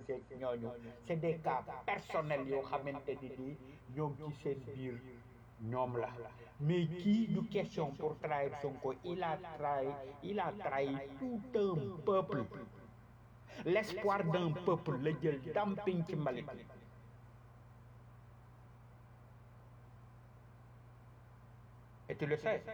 Cissé ñooñu c'est des cas personnels yoo xamante ni nii ñoom ci seen biir ñoom la mais kii du question pour trahir Sonko il a trahi tout un peuple l'espoir d'un peuple la jël damping ci mbalit mi et tu le sais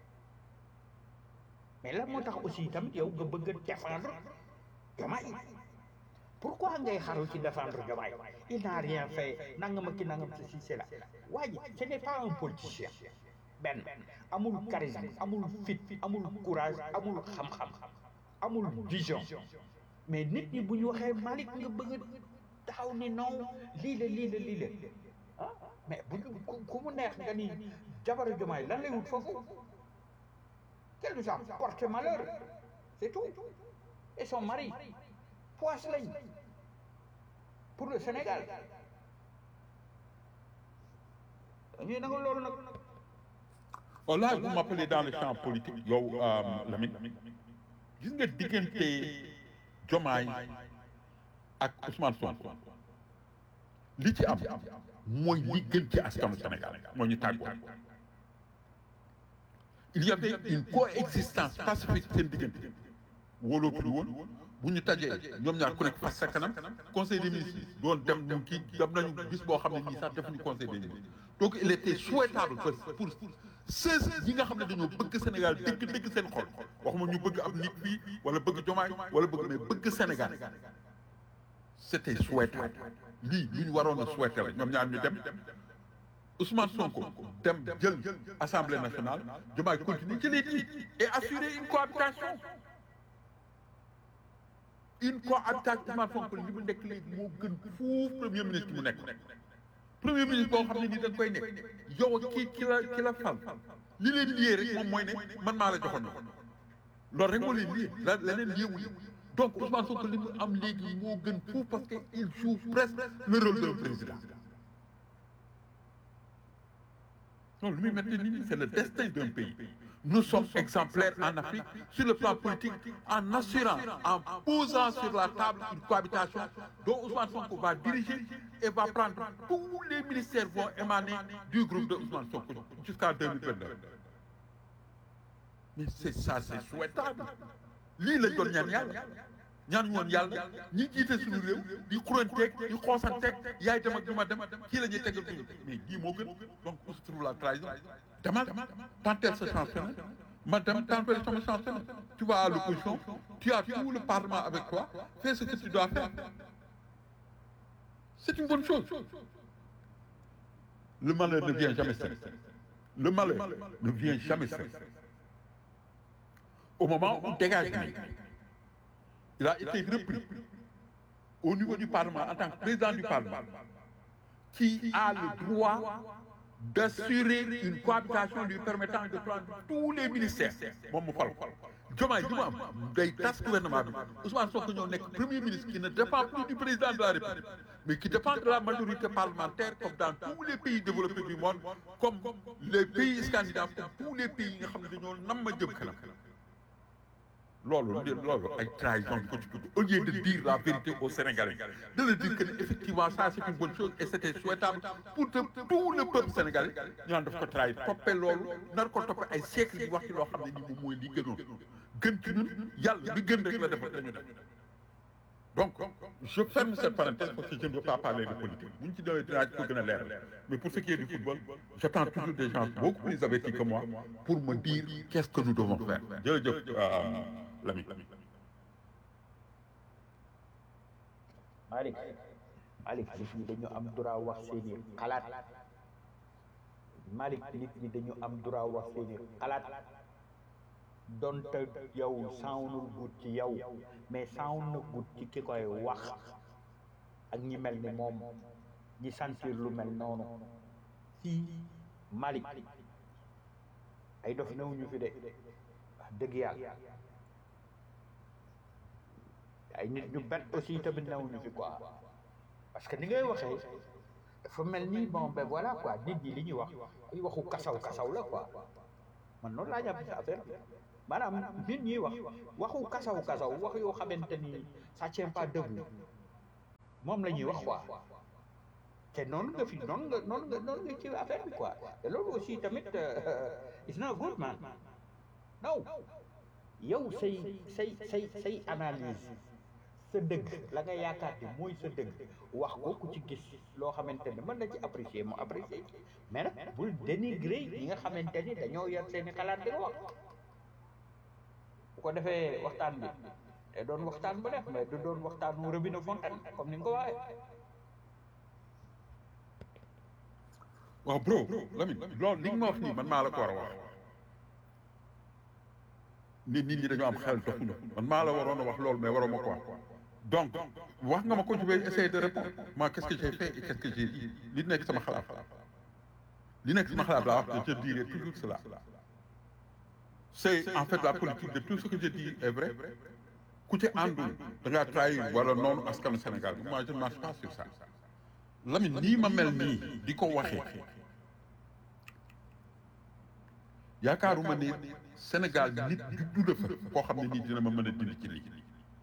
mais la moo tax aussi tamit yow nga bëgg a défendre Diomaye pourquoi ngay xaru ci défendre Diomaye il n'a rien fait nangam ak ki nangam ci c'est là waa ji ce n'est pas un politicien benn amul charisme amul fit amul courage amul xam-xam amul vision mais nit ñi bu ñu waxee Malick nga bëgg a taxaw ni non lii la ah mais bu ñu ku mu neex nga ni jabaru Diomaye lan lay wut foofu qu'elle nous a porté malheur c'est tout et son mari poisse lañ pour le Sénégal ñuy nanga loolu nag. Oh là, vous m'appelez dans le champ politique yow Lamine gis nga diggante Diomaye ak Ousmane Sonko li ci am mooy li gën ci askanu Sénégal mooy ñu tàggoo il y avait une coexistence pacifique seen diggante wóolootul woon bu ñu tajee ñoom ñaar ku nekk fas sa kanam conseil des ministres doon dem ñu kii dem nañu bis boo xam ne nii sax defuñu conseil des ministres donc il était souhaitable pour ceux yi nga xam ne dañoo bëgg Sénégal dëgg seen xol waxuma ñu bëgg ab nit fii wala bëgg Diomaye wala bëgg mais bëgg Sénégal c'était souhaitable lii lu ñu waroon a souhaiter la ñoom ñaar ñu dem Ousmane Sonko dem jël Assemblée nationale Diomaye continue jëlee tiit et assurer une cohabitation Ousmane Sonko li mu nekk léegi moo gën fuuf premier ministre mu nekk premier ministre boo xam ne nii da nga koy nekk yow ki la fal li leen liyee rek moom mooy ne man maa la joxoon loolu rek moo leen liyee leneen liyeewul donc Ousmane Sonko li mu am léegi moo gën fuuf parce que il joue presque le rôle d'un président non lu muy metti nit ñi c'est le destin d'un pays nous sommes exemplaires en Afrique sur le plan politique en assurant en posant sur la table une cohabitation dont Ousmane Sonko va diriger et va prendre tous les ministères vont émaner du groupe de Ousmane Sonko jusqu'en 2029 mais c'est souhaitable lii lañ doon ñaan woon yàlla ñi jiite suñu réew di xuranteeg di xoosanteeg yaay dem ak du ma dem kii la ñuy tegal duñu mais lii moo gën donc où se trouve la trahison demal tenteel sa chance feneen ma dem tenteel sama chance feneen tu vas à l'opposition tu as tout le parlement avec toi fais ce que tu dois faire c'est une bonne chose le malheur ne vient jamais seul le malheur ne vient jamais seul au moment où dégage il a été repris au niveau du Parlement en tant que président du Parlement qui a le droit d'assurer une cohabitation lui permettant de prendre tous les ministères moom mu fal ko Diomaye ji mu am day tas gouvernement bi Ousmane Sonko ñoo nekk premier ministre qui ne dépend plus du président de la République mais qui dépend de la majorité parlementaire comme dans tous les pays développés du monde comme les pays scandinaves comme tous les pays yi nga xam ne dañoo nam ma jëm kanam loolu ay trahison bi ko ci tudd au lieu de dire la vérité aux Sénégalais de leur dire que effectivement ça c'est une bonne chose et c'était souhaitable pour tout le peuple sénégalais ñu naan daf ko trahir toppee loolu nar ko toppee ay siècles yi wax ci loo xam ne ni moom mooy li gënoon gën ci ñun yàlla bi gën rek la defal dañu def donc je ferme cette parenthèse parce que je ne veux pas parler de politique bu ñu ci dawee dinaa ko gën a leeral mais pour ce qui est du football j'attends toujours des gens beaucoup plus avertis que moi pour me dire qu'est-ce que nous devons faire jërëjëf Lamine Malick nit ñi dañu am droit wax seeni xalaat Malick nit ñi dañu am droit wax seeni xalaat donte yow sawnul gut ci yow mais sawn na gut ci ki koy wax ak ñi mel ni moom ñi sentir lu mel noonu fii Malick ay dof newuñu fi de wax dëgg yàlla ay nit ñu bet aussi tamit newuñu fi quoi parce que ni ngay waxee dafa mel ni bon ben voilà quoi nit ñi li ñuy wax ay waxu kasaw la quoi man noonu laa jàpp ci affaire bi maanaam nit ñi waxu kasaw wax yoo xamante ni ça tient pas debout moom la ñuy wax quoi te noonu nga fi noonu nga ci affaire bi quoi te loolu aussi tamit it's not good man non yow say analyse sa dëgg la nga yaakaar ni mooy sa dëgg wax ko ku ci gis loo xamante ne mën na ci apprécier mu apprécier mais nag bul dénigrer ñi nga xamante ni dañoo yor seeni xalaat di wax bu ko defee waxtaan bi te doon waxtaan bu def mais du doon waxtaanu robinet fontaine comme ni nga ko waxee. waaw bro Lamine loolu li nga ma wax nii man maa la ko war a wax nit ñi dañoo am xel doxuñu man maa la waroon a wax loolu mais waroo ma ko wax donc wax nga ma ko je vais essayer de répondre moi qu'est-ce que j'ai fait et qu'est-ce que j'ai dit li nekk sama xalaat li nekk sama xalaat laa wax je dirai toujours cela c'est en fait la politique de tout ce que je dis est vrai ku ci àndul da ngaa trahir wala noonu askanu Sénégal moi je ne marche pas sur ça Lamine nii ma mel nii di ko waxee yaakaaruma ne Sénégal nit juddu la fa koo xam ne nii dina ma mën a dindi ci lii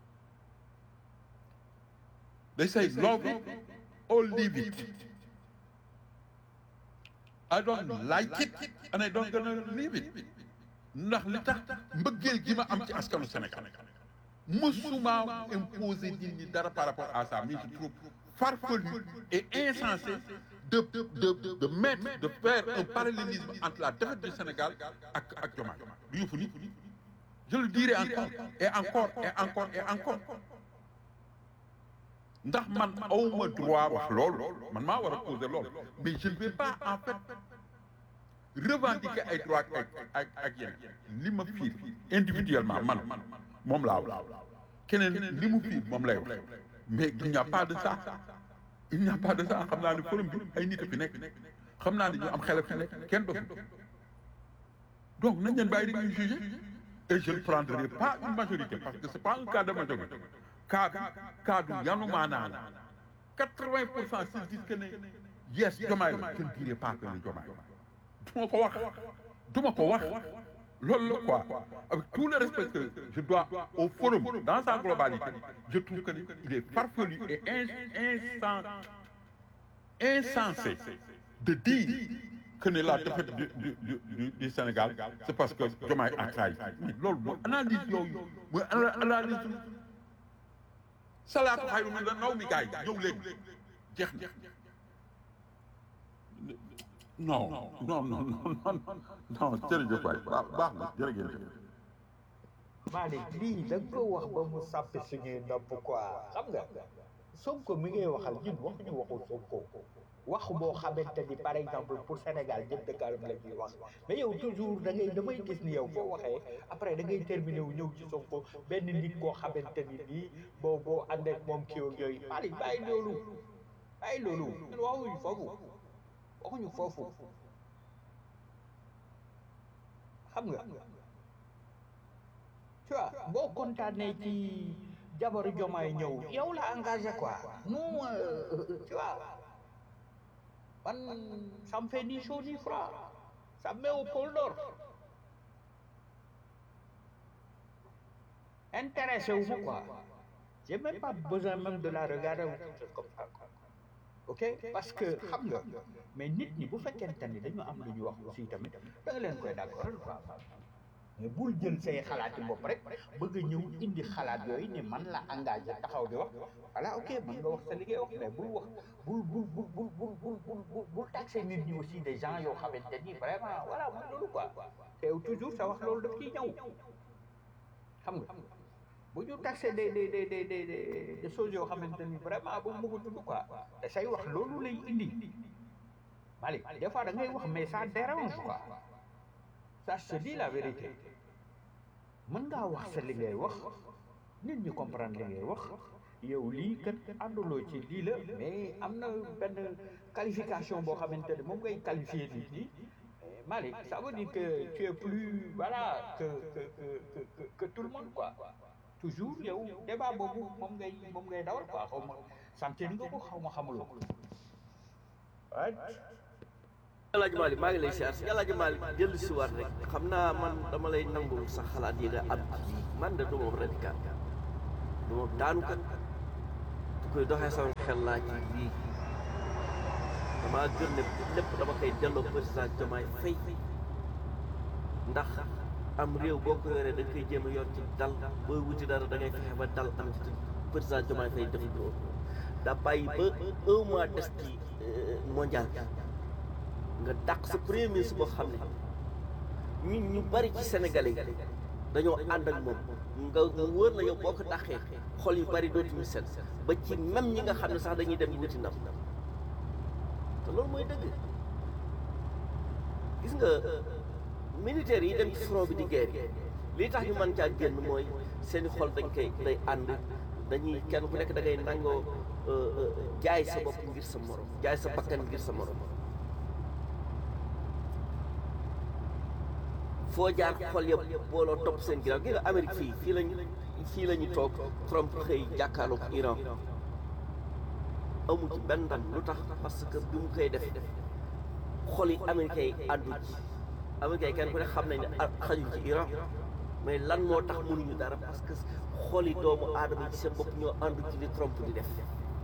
they say love it or leave it I don't like it and I don't gonna leave it ndax li tax mbëggeel gi ma am ci askanu Sénégal mësuma imposer nit ñi dara par rapport à ça mais je trouve farfelu et insensé de mettre de faire un parallélisme entre la défaite du Sénégal ak Diomaye du yëfu nit je le dirai encore et encore et encore et encore ndax man awma droit wax loolu man maa war a poser loolu mais je ne vais pas en fait revendiquer ay droits ak yeneen li ma fiir individuellement man moom laa wax keneen li mu fiir moom lay wax mais il n'y a pas de ça il n'y a pas de ça xam naa ne forum bi ay nit a fi nekk xam naa ne ñu am xel fi nekk kenn dofu donc nañ leen bàyyi rek ñu juger et je ne prendrai pas une majorité parce que c'est pas un cas de majorité cas du yanu maanaa la 80% s'ils disent que ne yes Diomaye la je ne dirai pas que ne Diomaye du ma ko wax loolu la quoi avec tout le respect que je dois au forum dans sa globalité je trouve que il est farfelu et insensé de dire que ne la défaite du Sénégal c'est parce que Diomaye a trahi loolu mooy analyse yooyu mooy analyse salaatu xayru min la naw mi gars yi ñëw léegi jeex na non jërëjëf waay baax na jërëjëf Malick lii da nga ko wax ba mu sàppi suñuy nopp quoi xam nga Sonko mi ngay waxal ñun waxuñu waxul Sonko wax boo xamante ni par exemple pour Sénégal jëm dëkkaaram la ñuy wax mais yow toujours damay gis ni yow boo waxee après da ngay terminé wu ñëw ci Sonko benn nit koo xamante ni nii boo ànd ak moom kii ak yooyu Malick bàyyi loolu ñun waxuñu foofu xam nga tu vois boo kontaanee ci jabaru Diomaye ñëw yow la engagé quoi nous tu vois man ça me fait ni chaud ni froid ça me met au pôle nord intéressé wu ma quoi j'ai même pas besoin même de la regarder ou quelque chose comme ça ok parce que xam nga mais nit ñi bu fekkente ni dañu am lu ñu wax aussi tamit da nga leen koy d'accord quoi mais bul jël say xalaati bopp rek bëgg a ñëw indi xalaat yooyu ni man la engagé taxaw di wax voilà ok man nga wax sa liggéey wax mais bul wax bul taxé nit ñi aussi des gens yoo xamante ni vraiment voilà mooy loolu quoi te toujours sa wax loolu daf ciy ñëw xam nga bu ñu taxé des choses yoo xamante ni vraiment bu mu ko tudd quoi te say wax loolu lay indi Malick des fois da ngay wax mais ça dérange quoi ça je te dis la vérité mën ngaa wax sa li ngay wax nit ñi comprendre li ngay wax yow lii kat ànduloo ci lii la mais am na benn qualification boo xamante ne moom ngay qualifier nit ñi Malick ça veut dire que tu es plus voilà que tout le monde quoi toujours yow débat boobu moom ngay dawal quoi xaw ma sentir nga ko xaw ma xamuloo ko Alaaji Malick maa ngi lay siyaar si Alaaji Malick dellu si waat rek xam naa man dama lay nangul sax xalaat yi nga am man de du ma radical du ma daanukat koy doxee sama xel laa ci lii damaa gëm ne lépp dama koy delloo président Diomaye Faye ndax am réew boo ko yoree da nga koy jéem a yor ci dal booy wuti dara da ngay fexe ba dal am ci président Diomaye Faye def loolu daa bàyyi ba un mois des ci mondial bi nga dàq sa premier ministre boo xam ne ñun ñu bari ci Sénégalais yi dañoo ànd ak moom nga wóor la yow boo ko dàqee xol yu bari dootuñu set ba ci même ñi nga xam ne sax dañuy dem wuti ndam te loolu mooy dëgg gis nga militaires yi dem ci front bi di guerre lii tax ñu mën caa génn mooy seeni xol dañ koy day ànd dañuy kenn ku nekk da ngay nangoo jaay sa bopp ngir sa morom jaay sa bakkan ngir sa morom foo jaar xol yëpp booloo topp seen ginnaaw gi nga Amérique fii la ñu toog Trump xëy jàkkaarloog Iran amu ci benn ndam lu tax parce que bi mu koy def xol yi américains yi àndu ci américains yi kenn ku ne xam nañ ne xajuñ ci Iran mais lan moo tax mënuñu dara parce que xol yi doomu aadama ci seen bopp ñoo àndu ci li Trump di def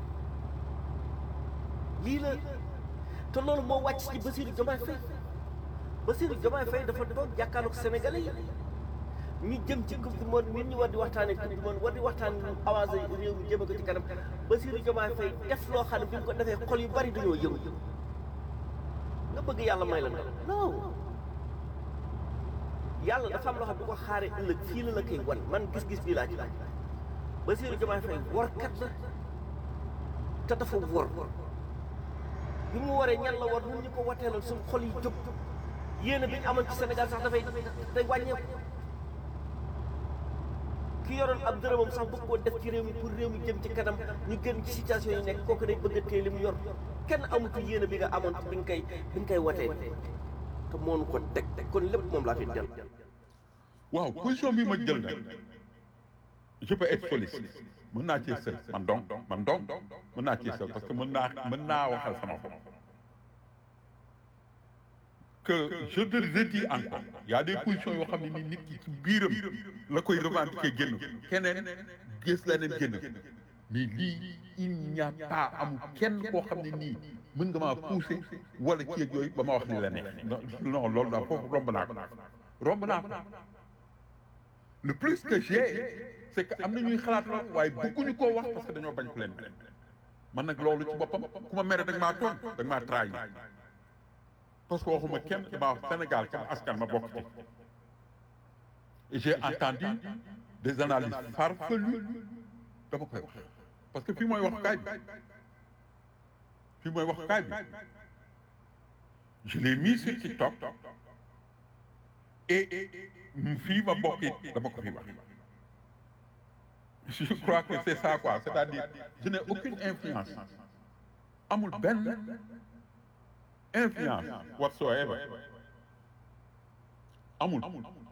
lii la te loolu moo wàcc ci Bassirou Diomaye Faye Bassirou Diomaye Faye dafa toog jàkkaarloog Sénégalais yi ñu jëm ci coupe du monde nit ñi war di waxtaanee coupe du monde war di waxtaan avancé réew mi jëme ko ci kanam Bassirou Diomaye Faye def loo xam ne bi mu ko defee xol yu bari dañoo yëngu nga bëgg yàlla may la ndam non yàlla dafa am loo xam ne bu ko xaaree ëllëg fii la koy wan man gis-gis bii laa ci laaj Bassirou Diomaye Faye workat la te dafa wor bi mu waree ñan la war ñun ñu ko wateeloon suñu xol yi jóg yéen bi ñu amoon ci Sénégal sax dafay day wàññeeku ki yoroon ab dërëmam sax bëgg koo def ci réew mi pour réew mi jëm ci kanam ñu gën ci situation yi nekk kooku day bëgg a téye li mu yor kenn amutu yéen bi nga amoon bi nga koy watee te moonu ko teg kon lépp moom laa fi jël. waaw position bi ma jël nag je peux être soliste mën naa cee sël man donc mën naa cee sël parce que mën naa waxal sama bopp que je te redis encore y a des positions yoo xam ne ni nit ki ci biiram la koy revendiquer génn keneen gis leneen génn mais lii il n'y a pas amul kenn koo xam ne nii mën nga maa pousser wala kii ak yooyu ba ma wax ni la neex non loolu daal foofu romb naa ko le plus que j'ai c'est que am na ñuy xalaat la waaye bëgguñu koo wax parce que dañoo bañ ku leen man nag loolu ci boppam ku ma mere da nga maa tooñ da nga maa trahir parce que waxuma kenn maa wax Sénégal kan askan ma bokk ci et j'ai entendu des analyses farfelues dama koy wax parce que fii mooy wax kaay bi je l'ai mis sur TikTok et fii ma bokk it dama ko fi wax je crois que c'est ça quoi c'est-à-dire je n'ai aucune influence amul benn influence whatsoever amul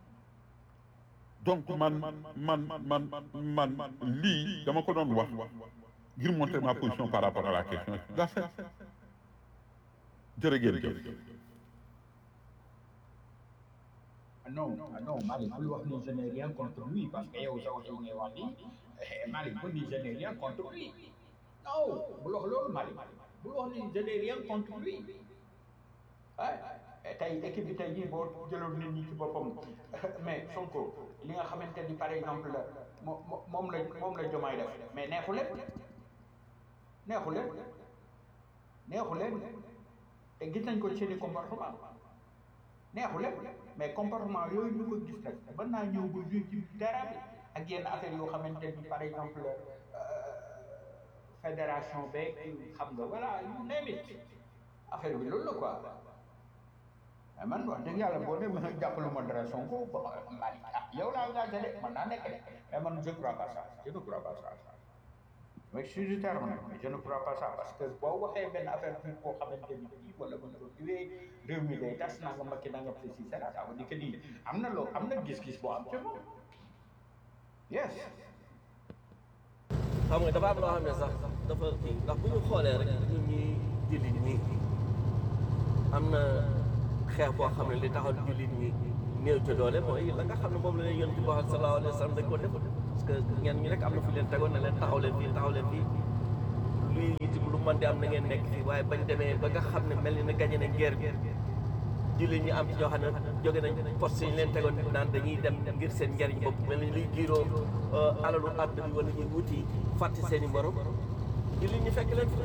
donc man lii dama ko doon wax ngir montrer ma position par rapport à la question d'affaires jërëjëf. non Malick bul wax ni je n'ai rien contre lui parce que yow sa wax yi ngay wax nii Malick bul ni je n'ai rien contre lui non bul wax loolu Malick bul wax ni je n'ai rien contre lui tey équipe bi tey jii boo jëloon nit ñi ci boppam mais Sonko li nga xamante ni par exemple moom la Diomaye def mais neexu leen te gis nañ ko seeni comportement neexu leen mais comportement yooyu ñu ko gis nag mën naa ñëw ba jouer ci terrain bi ak yenn affaire yoo xamante ni par exemple fédération beeg xam nga voilà yu neemit affaire bi loolu la quoi mais man wax dëgg yàlla boo demee mën a jàppalu ma dara Sonko ba Malick yow laa engagé de man naa nekk de mais man je ne crois pas ça mais je suis du terme nag mais je ne crois pas ça parce que boo waxee benn affaire bi koo xamante ni kii wala mën ko kiwee réew mi day tas naa nga makki naa nga si ça veut dire que nii am na gis-gis boo am ci moom yes xam nga dafa am loo xam ne sax dafa kii ndax bu ñu xoolee rek ñun ñuy jullit ñi am na xeex boo xam ne li taxaw jullit ñi néew ci doole mooy la nga xam ne moom la leen yonent bi sallallahu alayhi wa sallam dañ ko def parce que ñenn ñi rek am na fu leen tegoon ne leen taxaw leen fii man di am na ngeen nekk fii waaye bañ demee ba nga xam ne mel ni na gañe nañ guerre bi jullit ñi am ci ñoo xam ne jóge nañ poste yi ñu leen tegoon naan dañuy dem ngir seen njariñ bopp mel ni luy giiroo alalu àdduna bi wala ñuy wuti fàtte seen i morom jullit ñi fekk leen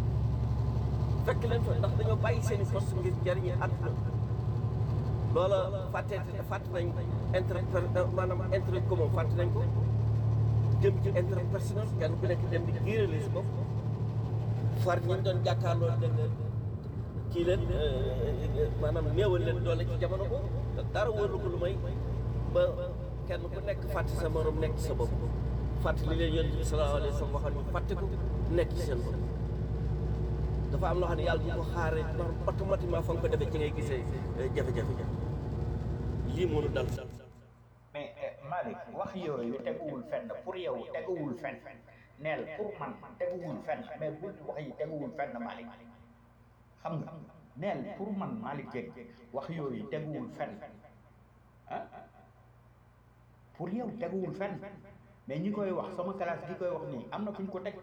fa ndax dañoo bàyyi seen i poste ngir njariñi àdduna loola fàtte nañ maanaam intérêt commun fàtte nañ ko jëm ci intérêt personnel kenn ku nekk dem di giirale si bopp far ñu doon jàkkaarloo kii leen maanaam néewal leen doole ci jamono boobu dara wóorlu ko lu may ba kenn ku nekk fàtte sa morom nekk ci sa bopp fàtte li leen yonent bi sallallahu alayhi wa sallam waxoon ñu fàtte ko nekk ci seen bopp dafa am loo xam ne yàlla bu ko xaaree automatiquement fa nga ko defee ci ngay gisee jafe-jafe lii moo ñu dal. mais Malick wax yooyu teguwul fenn pour yow teguwul fenn neel pour man teguwul fenn mais bu wax yi teguwul fenn Malick xam nga neel pour man Malick Dieng wax yooyu teguwul fenn ah pour yow teguwul fenn mais ñi koy wax sama classe gi koy wax nii am na fu ñu ko teg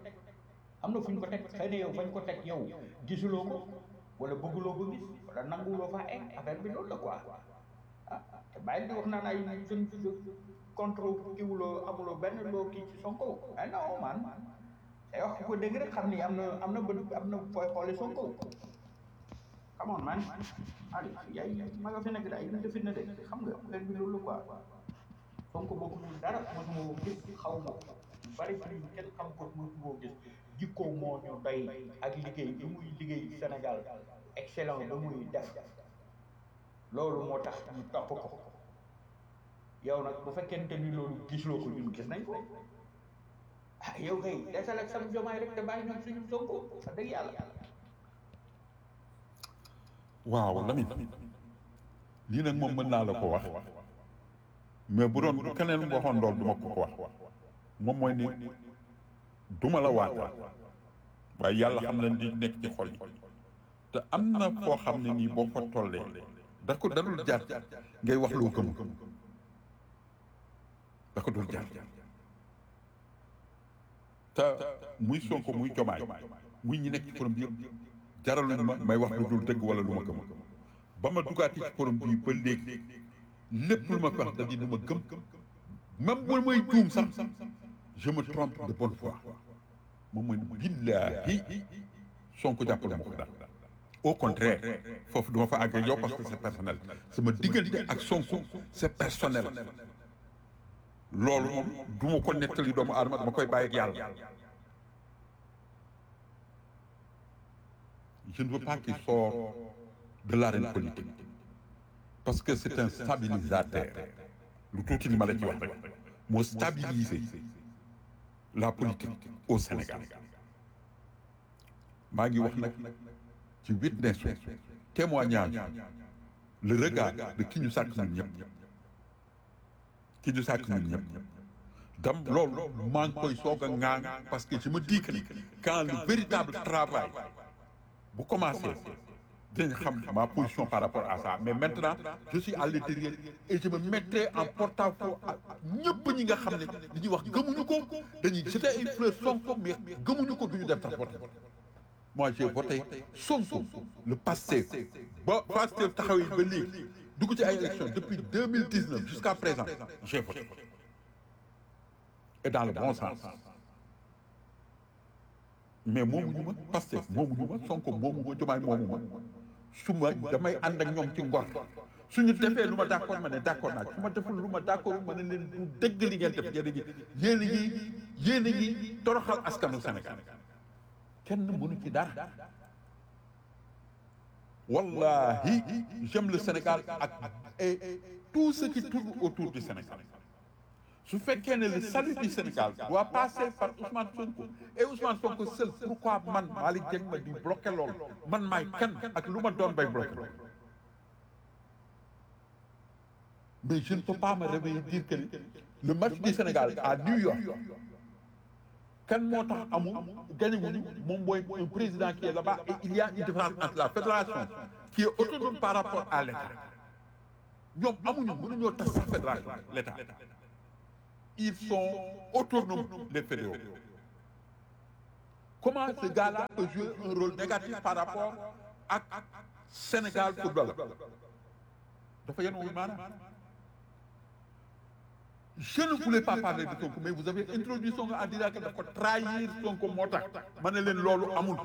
xëy na yow fañ ko teg yow gisuloo ko wala bëgguloo ko gis wala nanguloo faa egg affaire bi loolu la quoi ah te bàyyi di wax naan ay suñ contre kiwuloo amuloo benn loo kii ci Sonko ah non man day wax ko dégg rek xam ni am na bët am na fooy xoole Sonko come on man ali yaay ma nga fi nekk daay ñu defit na de xam nga affaire bi loolu la quoi Sonko boobu dara mosuma gis xaw ma bari ci kenn xam ko mosuma gis jikko moo ñu doy ak liggéey bi muy liggéey Sénégal excellent ba muy def loolu moo tax ñu topp ko yow nag bu fekkente ni loolu gisloo ko ñun gis nañ ko ah yow kay desal ak sam jomaay rek te bàyyi ñoom suñu Sonko wax dëgg yàlla. waaw Lamine lii nag moom mën naa la ko wax mais bu doon keneen waxoon loolu duma ko wax moom mooy ni duma la waatal waaye yàlla xam na di nekk ci xol yi te am na foo xam ne nii boo fa tollee da ko dadul jaar ngay wax loo gëm da ko dul jaar te muy Sonko muy Jomaay muy ñi nekk ci forum bi yëpp jaraluñ ma may wax lu dul dëgg wala lu ma gëm ba ma dugaati ci forum bii ba léegi lépp lu ma ko wax da di lu ma gëm même bu may juum sax je me trompe de bonne foi moom mooy billaahi Sonko jàppale ma ko daal au contraire foofu duma fa àgg yow parce que c'est personnel sama diggante ak Sonko c'est personnel loolu moom du ma ko nettali doomu aadama dama koy bàyyi ak yàlla je ne veux pas qu'il sorte de l'arène politique parce que c'est un stabilisateur lu tuuti li ma la ci wax rek moo stabiliser la politique au Sénégal maa ngi wax nag ci witness témoignage le regard de ki ñu sàkk ñun ñëpp ki ñu sàkk ñun ñëpp dam loolu maa ngi koy soog a ŋaan parce que je me dis que quand le véritable travail bu commencé dinañ xam ma position par rapport à ça mais maintenant je suis à l'intérieur et je me mettrai en porte-à-faux ak ñëpp ñi nga xam ne li ñuy wax gëmuñu ko dañuy jeter une fleur Sonko mais gëmuñu ko duñu dem tax voter moi j'ai voté Sonko le Pastef ba Pastef taxaw yi ba léegi dugg ci ay élections depuis 2019 jusqu'à présent j'ai voté et dans le bon sens mais moomuñu ma Pastef moomuñu ma Sonko moomu ma Diomaye moomu ma su ma damay ànd ak ñoom ci ngor suñu defee lu ma d'accord ma ne d'accord naa su ma deful lu ma d'accord ma ne leen du dëgg li ngeen def yéen a ngi toroxal askanu Sénégal kenn mënu ci dara wallahi j'aime le Sénégal et tout ce qui tourne autour du Sénégal su fekkee ne le salut du Sénégal doit passer par Ousmane Sonko et Ousmane Sonko seul pourquoi man Malick Dieng ma di bloqué lool man maay kan ak lu ma doon bay bloqué lool mais je ne peux pas me réveiller dire que le match du Sénégal à New York kan moo tax amul gagné wuñu moom mooy un président qui est là-bas et il y a une différence entre la fédération qui est autonome par rapport à l'État ñoom amuñu mënuñoo tas sax fédération l'État ils sont autonomes les fédéraux comment ce gars-là peut jouer un rôle négatif par rapport ak Sénégal football dafa yenuwul maanaam. Je ne voulais pas parler de Sonko mais vous avez introduit Sonko en disant que dafa trahir Sonko moo tax ma ne leen loolu amul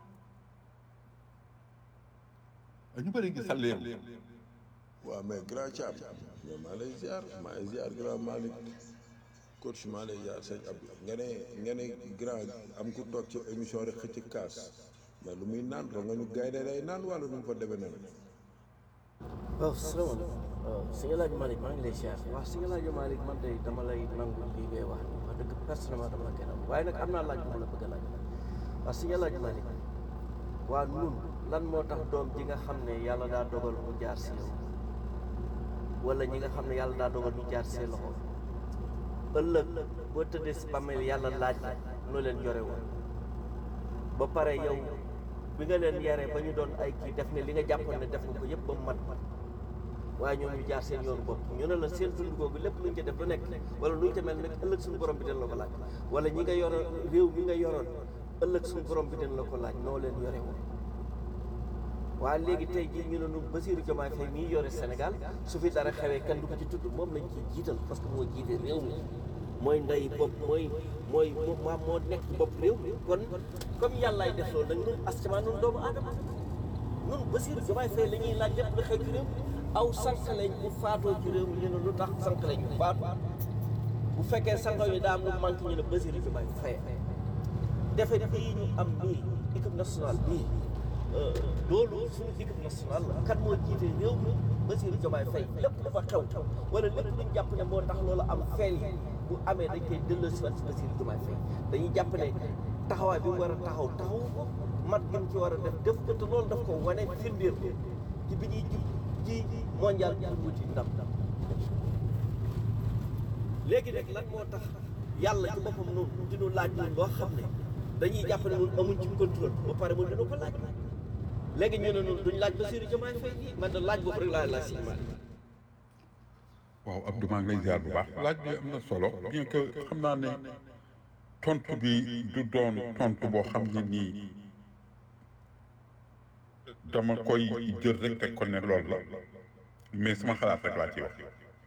ñu bëri ngi salleeru. waaw mais grand Thiam mais maa lay ziar grand Malick coach maa lay ziar sëñ Abdou nga ne grand am ku toog ci émission rek xëcc kaas mais lu muy naan ro nga ñu gaynde day naan wala nu mu fa demee noonu. waaw salaamaaleykum sëñ El Hadj Malick maa ngi lay ziar waaw sëñ El Hadj Malick man de dama lay nangu lii ngay wax ni wax dëgg personnellement dama la koy nangu waaye nag am naa laaj bu ma la bëgg a laaj waaw sëñ El Hadj Malick waa nun lan moo tax doom ji nga xam ne yàlla daa dogal mu jaar si yow wala ñi nga xam ne yàlla daa dogal mu jaar see loxo ëllëg boo tëddee si bàmmeel yàlla laaj la noo leen yore woon ba pare yow bi nga leen yaree ba ñu doon ay kii def ne li nga jàppoon ne def nga ko yëpp ba mu mat waaye ñoom ñu jaar seen yoonu bopp ñu ne la seen dund googu lépp luñ ca def lu nekk wala luñ ca mel nag ëllëg suñu borom bi den la ko laaj wala ñi nga yoroon réew mi nga yoroon ëllëg suñu borom bi den la ko laaj noo leen yore woon waaye léegi tey jii ñu ne nu Bassirou Diomaye Faye mii yore Sénégal su fi dara xewee kenn du ko ci tudd moom lañ ciy jiital parce que moo jiite réew mi mooy ndey bopp moo nekk bopp réew mi kon comme yàllaay def loolu nag ñun askan ñun doomu aadama ñun Bassirou Diomaye Faye la ñuy laaj lépp lu xew ci réew mi aw sànq lañ bu faatoo ci réew mi ñu ne lu tax sànq lañ bu faatu bu fekkee sànq yi daa am lu manque ñu ne Bassirou Diomaye Faye defe bii ñu am nii équipe nationale bii loolu suñu équipe nationale la kan moo jiite réew mi Bassirou Diomaye Faye lépp dafa xew wala lépp luñ jàpp ne moo tax loolu am feel yi bu amee dañ koy delloo si waat si Bassirou Diomaye Faye dañuy jàpp ne taxawaay bi mu war a taxawu ko mat gi mu ci war a def ko te loolu daf ko wane firndéer ko ci bi ñuy jub ci mondial bi wuti ndam léegi nag lan moo tax yàlla ci boppam noonu dinu laaj ñun loo xam ne dañuy jàpp ne ñun amuñ ci contrôle ba pare mun dina ko laaj léegi ñu ne ñun duñ laaj Bassirou Diomaye Faye yi man de laaj boobu rek laa laaj si waaw Abdou maa ngi lay ziar bu baax laaj bi am na solo bien que xam naa ne tontu bi du doon tontu boo xam ne nii dama koy jël rek teg ko ne loolu la mais sama xalaat rek laa ci wax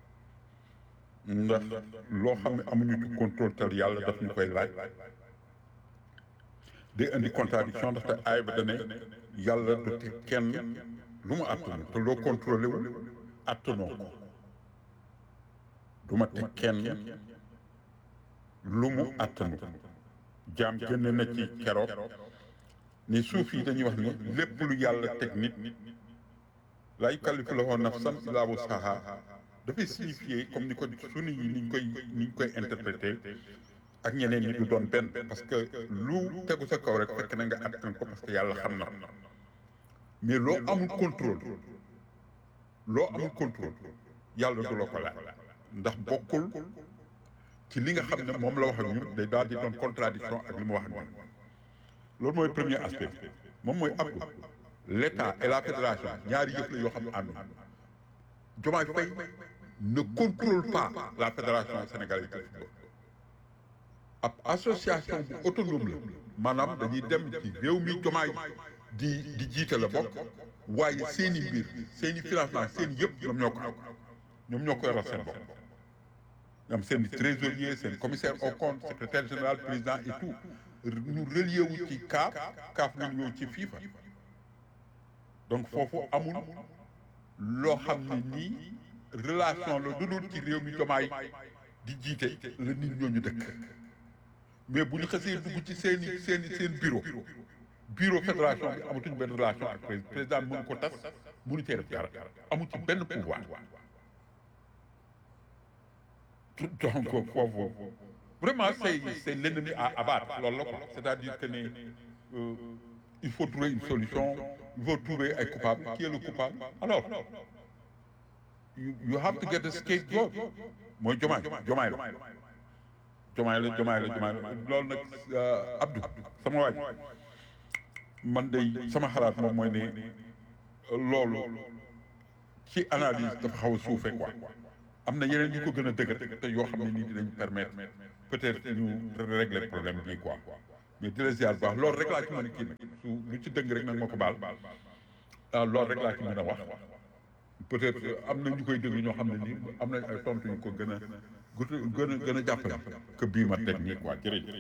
ndax loo xam ne amuñu ci contrôle te yàlla daf ñu koy laaj day indi contradiction ndaxte aay ba dane yàlla du teg kenn lu mu attanu te loo contrôlé wul attanoo ko du ma teg kenn lu mu attanu jaam génn na ci keroog ni suuf yi dañuy wax ni lépp lu yàlla teg nit laa yukallifu llaahu nafsan illaa wus'ahaa dafay signifier comme ni ko sunu yi niñ koy interpréter ak ñeneen ñi du doon benn parce que lu tegu sa kaw rek fekk na nga attan ko parce que yàlla xam na mais loo amul contrôle yàlla du la ko laaj ndax bokkul ci li nga xam ne moom la wax ak ñun day daal di doon contradiction ak li mu wax ak ñun loolu mooy premier aspect bi moom mooy Abdou l'État et la fédération ñaari yëf la yoo xam ne àndul Diomaye Faye ne contrôle pas la fédération sénégalaise de football ab association bu autonome la maanaam dañuy dem ci réew mi Diomaye di jiite la bokk waaye seeni mbir seeni financement seeni yëpp ñoom ñoo ko am ñoom ñoo ko yoral seen bopp ñoom seen trésorier seen commissaire au compte secrétaire général président et tout ñu relié wu ci CAF ñu ñëw ci FIFA donc foofu amul loo xam ne nii relation la dudul ci réew mi Diomaye di jiite la nit ñooñu dëkk mais bu ñu xasee dugg ci seen bureau fédération bi amatuñ benn relation ak président mënu ko tas mënu cee def dara amu ci benn pouvoir donc foofu vraiment c'est l'ennemi à abattre loolu la quoi c'est-à-dire que ne il faut trouver une solution il faut trouver un coupable qui est le coupable alors you have to get a scapegoat mooy Diomaye la loolu nag Abdou sama waaj man day sama xalaat moom mooy ne loolu ci analyse dafa xaw a suufee quoi am na yeneen yu ko gën a dëgër te yoo xam ne nii dinañ permettre peut-être ñu régler problème bi quoi mais di la ziar bu baax loolu rek laa ci mën a kii nag su lu ci dëng rek nag moo ko baal ah loolu rek laa ci mën a wax peut-être am na ñu koy déglu ñoo xam ne nii am nañ ay tontu yu ko gën a jàppale que bii ma teg nii quoi jërëjëf.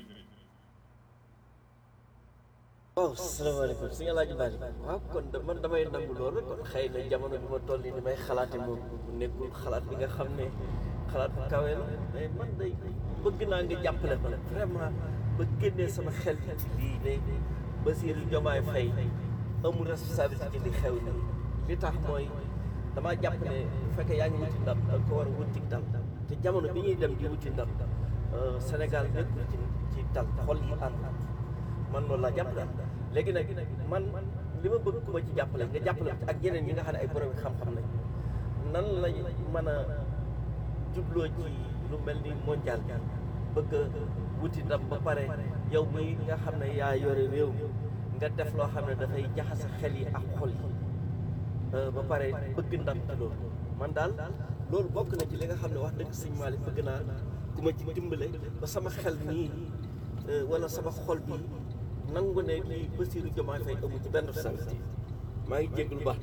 waaw salaamaaleykum suñu Alaaji Bari waaw kon man damay nangu loolu kon xëy na jamono bi ma toll nii ni may xalaate moom nekkul xalaat bi nga xam ne xalaat bu kawe la mais man day bëgg naa nga jàppale ma nag vraiment ba génnee sama xel ci lii ne Bassirou Diomaye Faye amul responsabilité li xew nii li tax mooy damaa jàpp ne bu fekkee yaa ngi wuti ndam da nga ko war a wuti ndam te jamono bi ñuy dem di wuti ndam Sénégal nekkul ci dal xol yi ànd man loolu laa jàpp daal léegi nag man li ma bëgg ku ma ci jàppale nga jàppale ak yeneen ñi nga xam ne ay borom xam-xam lañ nan lañ mën a jubloo ci lu mel ni mondial bëgg a wuti ndam ba pare yow muy nga xam ne yaa yore réew mi nga def loo xam ne dafay jaxase xel yi ak xol yi ba pare bëgg ndam ci loolu man daal loolu bokk na ci li nga xam ne wax dëgg sëñ Malick bëgg naa ku ma ci dimbale ba sama xel nii wala sama xol bi nangu ne lii Bassirou Diomaye Faye amu ci benn responsabilité maa ngi jégg lu baax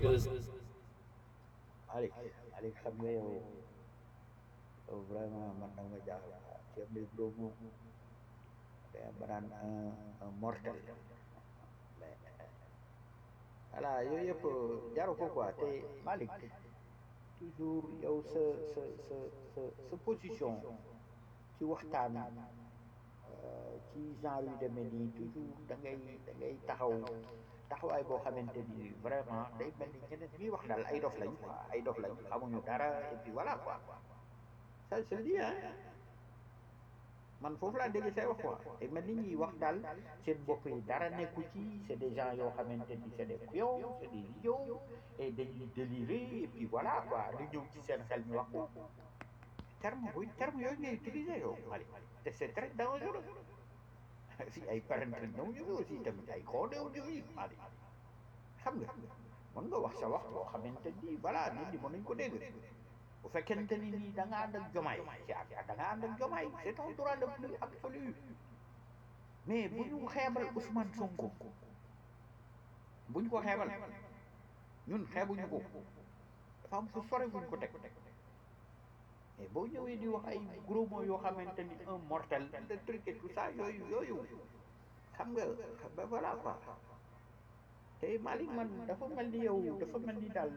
Aliou xam nga yow vraiment man nag ma jaaxal chef de bureau moom ba naan un mortel mais voilà yooyu yëpp jaru ko quoi te Malick toujours yow sa position ci waxtaan ci genre yu demee nii toujours da ngay taxawaay boo xamante ni vraiment day mel ni ñeneen ñuy wax daal ay dof lañ quoi ay dof lañ xamuñu dara et puis voilà quoi ça je le dis hein man foofu laa dégg say wax quoi day mel ni ñuy wax daal seen bopp yi dara nekku ci c'est des gens yoo xamante ni c'est des pions c'est des idiots et dañuy délirer et puis voilà quoi lu ñëw ci seen xel ñu wax ko terme yooyu ngay utiliser yow Malick te c'est très dangereux si ay parents ñëw ñu aussi tamit ay xoodew ñu Malick xam nga mën nga wax sa wax boo xamante ni voilà nit ñi mën nañ ko dégg bu fekkente ni nii da nga ànd ak Diomaye da nga ànd ak Diomaye c'est ton droit le plus absolu mais bu ñu xeebal Ousmane Sonko bu ñu ko xeebal ñun xeebuñu ko dafa am fu sore fuñ ko teg mais boo ñëwee di wax ay gros mots yoo xamante ni un mortel le truc et tout ça yooyu xam nga ba voilà quoi te Malick man dafa mel ni yow dafa mel ni daal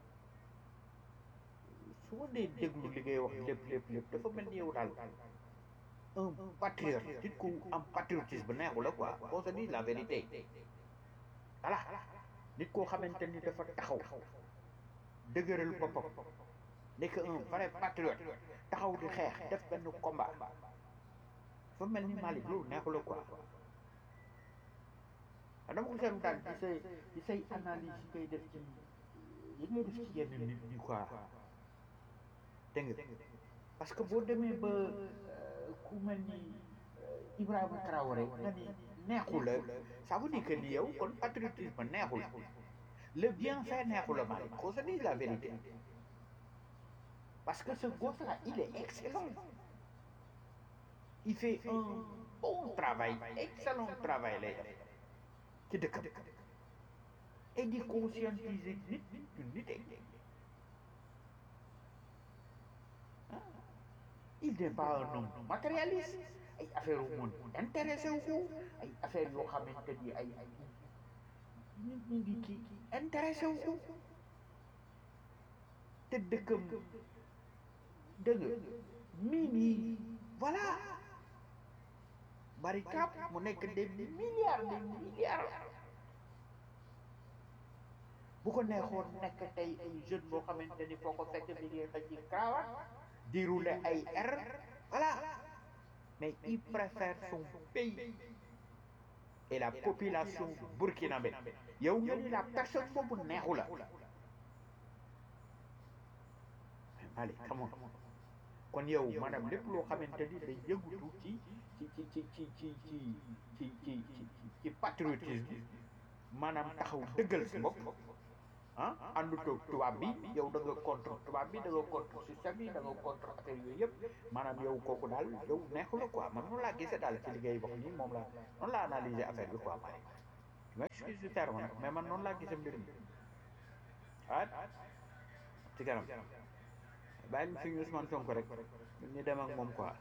su ma dee déglu li ngay wax lépp dafa mel ni yow daal un patriote nit ku am patriotisme neexu la quoi qu'on se dise la vérité voilà nit koo xamante ni dafa taxaw dëgëral boppam nekk un vrai patriote taxaw di xeex def benn combat dafa mel ni Malick loolu neexu la quoi dama ko seetlu daal ci say analyse yi ngay def ci yenn nit ñi quoi dégg nga parce que boo demee ba ku mel ni Ibrahima Traoré nga ni neexu la ça veut dire que ni yow kon patriotisme neexu la le bienfait neexu la Malick qu'on se dise la vérité parce que ce gosse-là il est excellent il fait un bon travail excellent travail lay def ci dëkkam et di conscientiser nit il n'est pas un homme matérialiste ay affaire yu mun intéressé wu ko ay affaire yoo xamante ni ay nit ñi ngi ci intéressé wu ko te dëkkam dëgg mii nii voilà bari cap mu nekk des milliards bu ko neexoon nekk tey ay jeune boo xamante ni foo ko fekk bi ngi xëj ci cravate dérouler ay R voilà mais il préfère son pays et la population burkinabé yow nga ni la personne boobu neexu la allez come on kon yow maanaam lépp loo xamante ni day yëngutu ci patriotisme maanaam taxaw dëggal sa bopp ah àndutoog tubaab bi yow da nga contre tubaab bi da nga contre système bi da nga contre affaire yooyu yëpp maanaam yow kooku daal yow neexu la quoi man noonu laa gisee daal ci liggéey wax nii moom la noonu laa analyser affaire bi quoi pare mais excuse du terme nag mais man noonu laa gisee mbir mi ah ci kanam bàyyi ñu suñu Ousmane Sonko rek ñu dem ak moom quoi.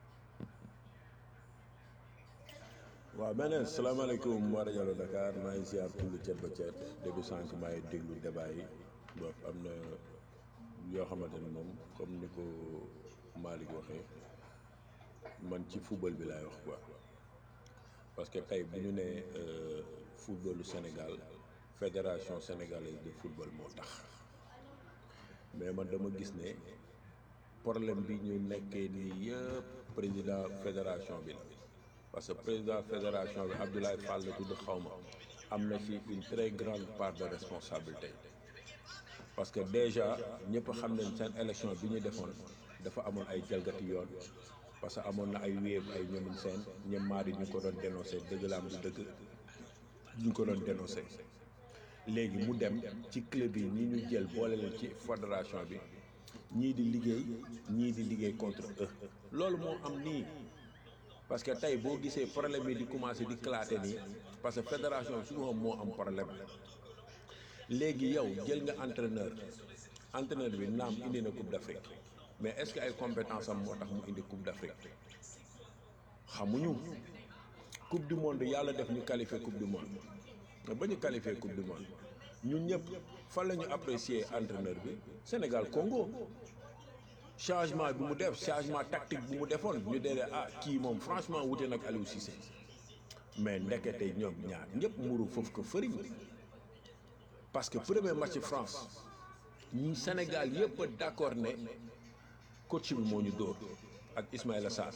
waaw mais nag salaamaaleykum waa rajo Dakar maa ngi ziar tund cet ba cet début sànq maa ngi déglu débat yi bon am na yoo xamante ne moom comme ni ko Malick waxee man ci football bi laay wax quoi parce que tey bu ñu nee footballu Sénégal fédération sénégalaise de football moo tax mais man dama gis ne problème bi ñu nekkee nii yëpp président fédération bi la. parce que président fédération bi Abdoulaye Fall la tudd xawma am na ci une très grande part de responsabilité parce que déjà ñëpp xam nañ seen élection bi ñu defoon dafa amoon ay jalgati yoon parce que amoon na ay wéeb ay ñoomin seen ñëm maari ñu ko doon dénoncé dëgg la am du dëgg ñu ko doon dénoncé léegi mu dem ci club yi ñi ñu jël boole leen ci fédération bi ñii di liggéey contre eux loolu moo am nii parce que tey boo gisee problème yi di commencé di claté nii parce que fédération su moom moo am problème léegi yow jël nga entraîneur bi naam indi na coupe d'Afrique mais est-ce que ay compétence am moo tax mu indi coupe d'Afrique xamuñu coupe du monde yàlla def ñu qualifié coupe du monde ba ñu qualifié coupe du monde ñun ñëpp fan la ñu apprécier entraîneur bi Sénégal Congo changement bi mu def changement tactique bi mu defoon ñu dee kii moom franchement wute nag Aliou Cissé mais ndekete ñoom ñaar ñëpp muru foofu ko fëriñ parce que premier match France ñi Sénégal yëpp d'accord ne coach bi moo ñu dóor ak Ismaïla Sarr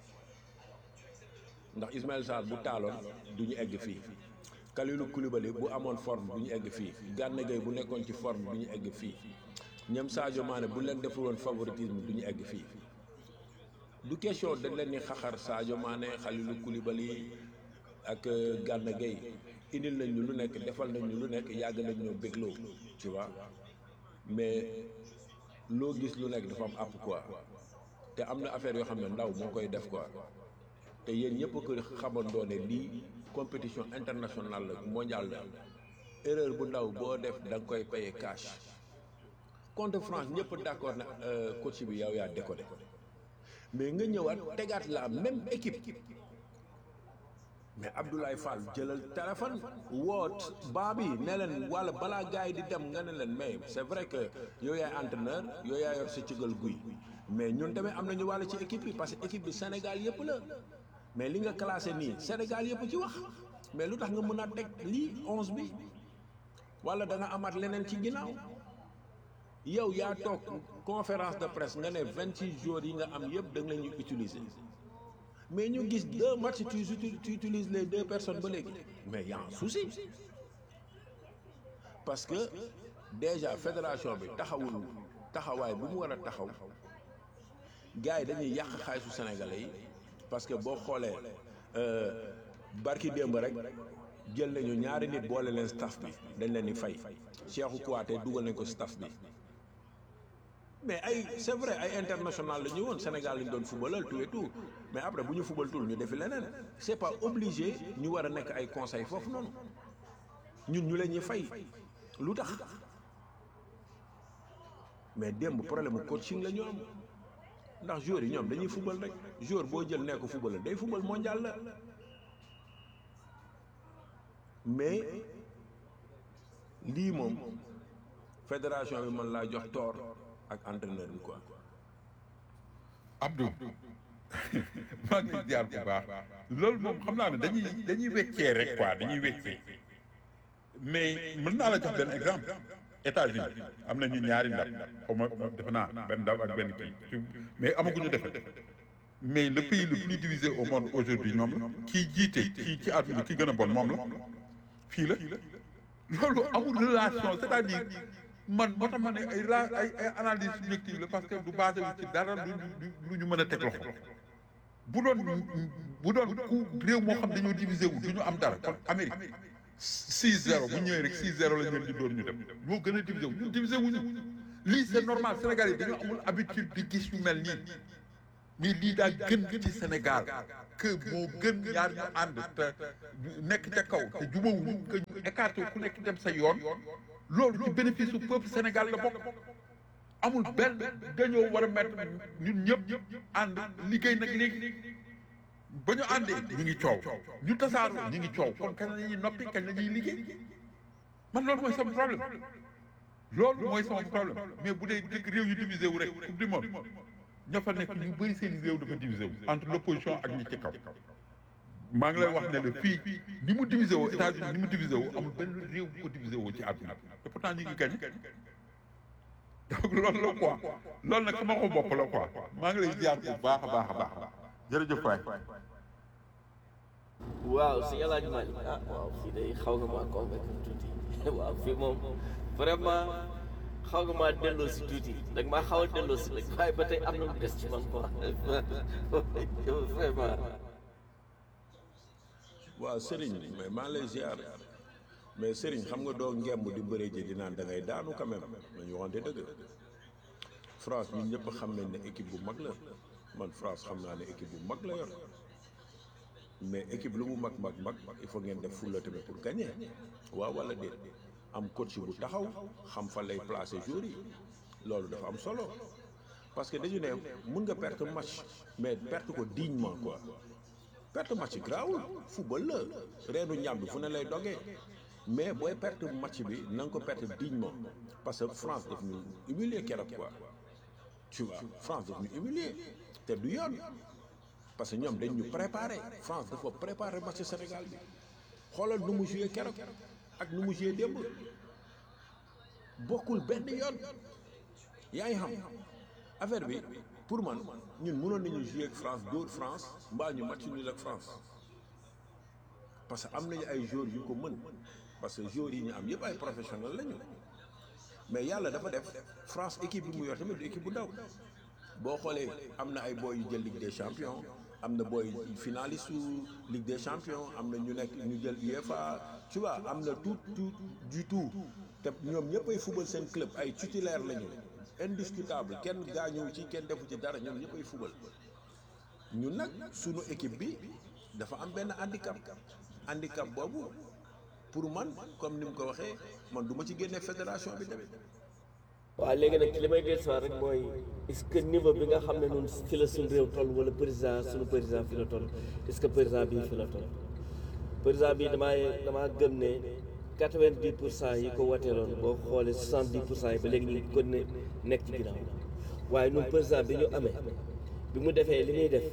ndax Ismaïla Sarr bu taaloon du ñu egg fii Kalidou Koulibaly bu amoon forme du ñu egg fii Gana Gueye bu nekkoon ci forme du ñu egg fii ñoom Sadio Mané bu leen deful woon favoritisme du ñu egg fii du question dañ leen ni xaxar Sadio Mané Kalidou Koulibaly ak Gana Gueye indil nañ ñu lu nekk defal nañ ñu lu nekk yàgg nañ ñoo bégloo tu vois mais loo gis lu nekk dafa am àpp quoi te am na affaire yoo xam ne ndaw moo koy def quoi te yéen ñëpp ko xamandoo ne lii compétition internationale la mondiale la erreur bu ndaw boo def da nga koy payer cash contre France ñëpp d'accord na coach bi yow yaa décoder mais nga ñëwaat tegaat la même équipe mais Abdoulaye Fall jëlal téléphone woot baa bi ne leen wala balaa gars yi di dem nga ne leen mais c'est vrai que yow yaay entraîneur yow yaa yor sa cëgal guy mais ñun tamit am nañu wàll ci équipe bi parce que équipe bi Sénégal yëpp la mais li nga classé nii Sénégal yëpp ci wax mais lu tax nga mën a teg lii 11 bi wala da nga amaat leneen ci ginnaaw yow yaa toog conférence de presse nga ne 26 jours yi nga am yëpp da nga leen ñu utiliser mais ñu gis 2 matchs tu utilises les 2 personnes ba léegi mais y a un souci parce que déjà fédération bi taxawul taxawaay bu mu war a taxaw gars yi dañuy yàq xaalisu sénégalais yi parce que boo xoolee barki démb rek jël nañu ñaari nit boole leen staff bi dañ leen di fay Cheikhou Kouyaté dugal nañ ko staff bi mais ay c'est vrai ay international la ñu woon Sénégal lañ doon footballal tout et tout mais après bu ñu footballtul ñu defi leneen c'est pas obligé ñu war a nekk ay conseil foofu noonu ñun ñu leen ñuy fay lu tax mais démb problème coaching la ñu am ndax joueurs yi ñoom dañuy football rek joueur boo jël nekk football day football mondial la mais lii moom fédération bi man laa jox tort ak entraîneur bi quoi. Abdou maa ngi lay jaar bu baax loolu moom xam naa ne dañuy weccee rek quoi dañuy weccee mais mën naa la jox benn exemple États-Unis am nañu ñaari ndam xaw ma defe naa benn ndaw ak benn kii mais amaguñu defe mais le pays le plus divisé au monde aujourd'hui ñoom la kii jiite kii ci àdduna ki gën a bon moom la fii la loolu amul relation c'est-à-dire man moo tax ma ne ay analyse subjective la parce que du basé wu ci dara lu ñu mën a teg loxo bu doon ku réew moo xam dañoo divisé wu du ñu am dara kon Amérique 6-0 bu ñëwee rek 6-0 lañ leen di doon ñu dem ñoo gën a divisé wu ñun divisé wuñu lii c'est normal Sénégal yi dañoo amul habitude di gis yu mel nii mais lii daa gën ci Sénégal que moo gën ñaar ñu ànd te nekk ca kaw te jubawuñu que ñu écarté ku nekk dem sa yoon loolu ci bénéfice su peuple Sénégal la bokk amul benn dañoo war a mettre ñun ñëpp ànd liggéey nag léegi ba ñu àndee ñu ngi coow ñu tasaaroo ñu ngi coow kon kañ la ñuy noppi kañ la ñuy liggéey man loolu mooy sama problème loolu mooy sama problème mais bu dee dëkk réew yu divisé wu rek coupe du monde ña fa nekk ñu bëri seen réew dafa divisé wu entre l'opposition ak ñi ci kaw maa ngi lay wax ne la fii ni mu divisé woo États-Unis ni mu divisé woo amul benn réew bu ko divisé woo ci àdduna te pourtant ñu ngi gañ donc loolu la quoi loolu nag sama ko bopp la quoi maa ngi lay ziar bu baax a baax a baax jërëjëf waay. waaw si El Hadj Malick ah waaw fii day xaw nga maa convaincre tuuti waaw fii moom vraiment xaw nga maa delloo si tuuti nag maa xaw a delloo si nag waaye ba tey am na lu des ci man quoi vraiment. waaw Serigne mais maa lay ziar mais Serigne xam nga doo ngemb di bëre ji di naan da ngay daanu quand même nañu waxante dëgg France ñun ñëpp xam nañ ne équipe bu mag la man France xam naa ne équipe bu mag la yor mais équipe lu mu mag il faut ngeen def fulla tamit pour gagner waaw wala déet am coach bu taxaw xam fa lay placer joueurs yi loolu dafa am solo parce que dañu ne mun nga perte match mais perte ko dignement quoi perte match grawul football la reenu ñàmbi fu ne lay dogee mais booy perte match bi na nga ko perte dignement parce que France daf ñu humilier keroog quoi tu vois France daf ñu humilier te du yoon parce que ñoom dañ ñu préparé France dafa préparé match Sénégal bi xoolal nu mu joué keroog ak nu mu joué démb bokkul benn yoon yaa ngi xam affaire bi pour man ñun mënoon nañu joué ak France dóor France mbaa ñu match nul ak France parce que am nañu ay joueurs yu ko mën parce que joueurs yi ñu am yëpp ay professionnels lañu mais yàlla dafa def France équipe bi mu yor tamit du équipe bu ndaw boo xoolee am na ay boy yu jël Ligue des champions am na boy finaliste su Ligue des champions am na ñu nekk ñu jël UEFA tu vois am na tout du tout te ñoom ñëpp ay football seen club ay titulaire lañu indiscutable kenn gaañëw ci kenn defu ci dara ñoom ñëpp ay football ñun nag sunu équipe bi dafa am benn handicap boobu pour man comme ni mu ko waxee man du ma ci génne fédération bi tamit. waaw léegi nag li may dellusiwaat rek mooy est-ce que niveau bi nga xam ne noonu fi la suñu réew toll wala suñu président fi la toll est-ce que président bii fi la toll président bii damaa gëm ne 90% yi ko wateeloon boo xoolee 70% yi ba léegi ñu ngi kon ne nekk ci ginnaaw waaye ñun président bi ñu amee bi mu defee li muy def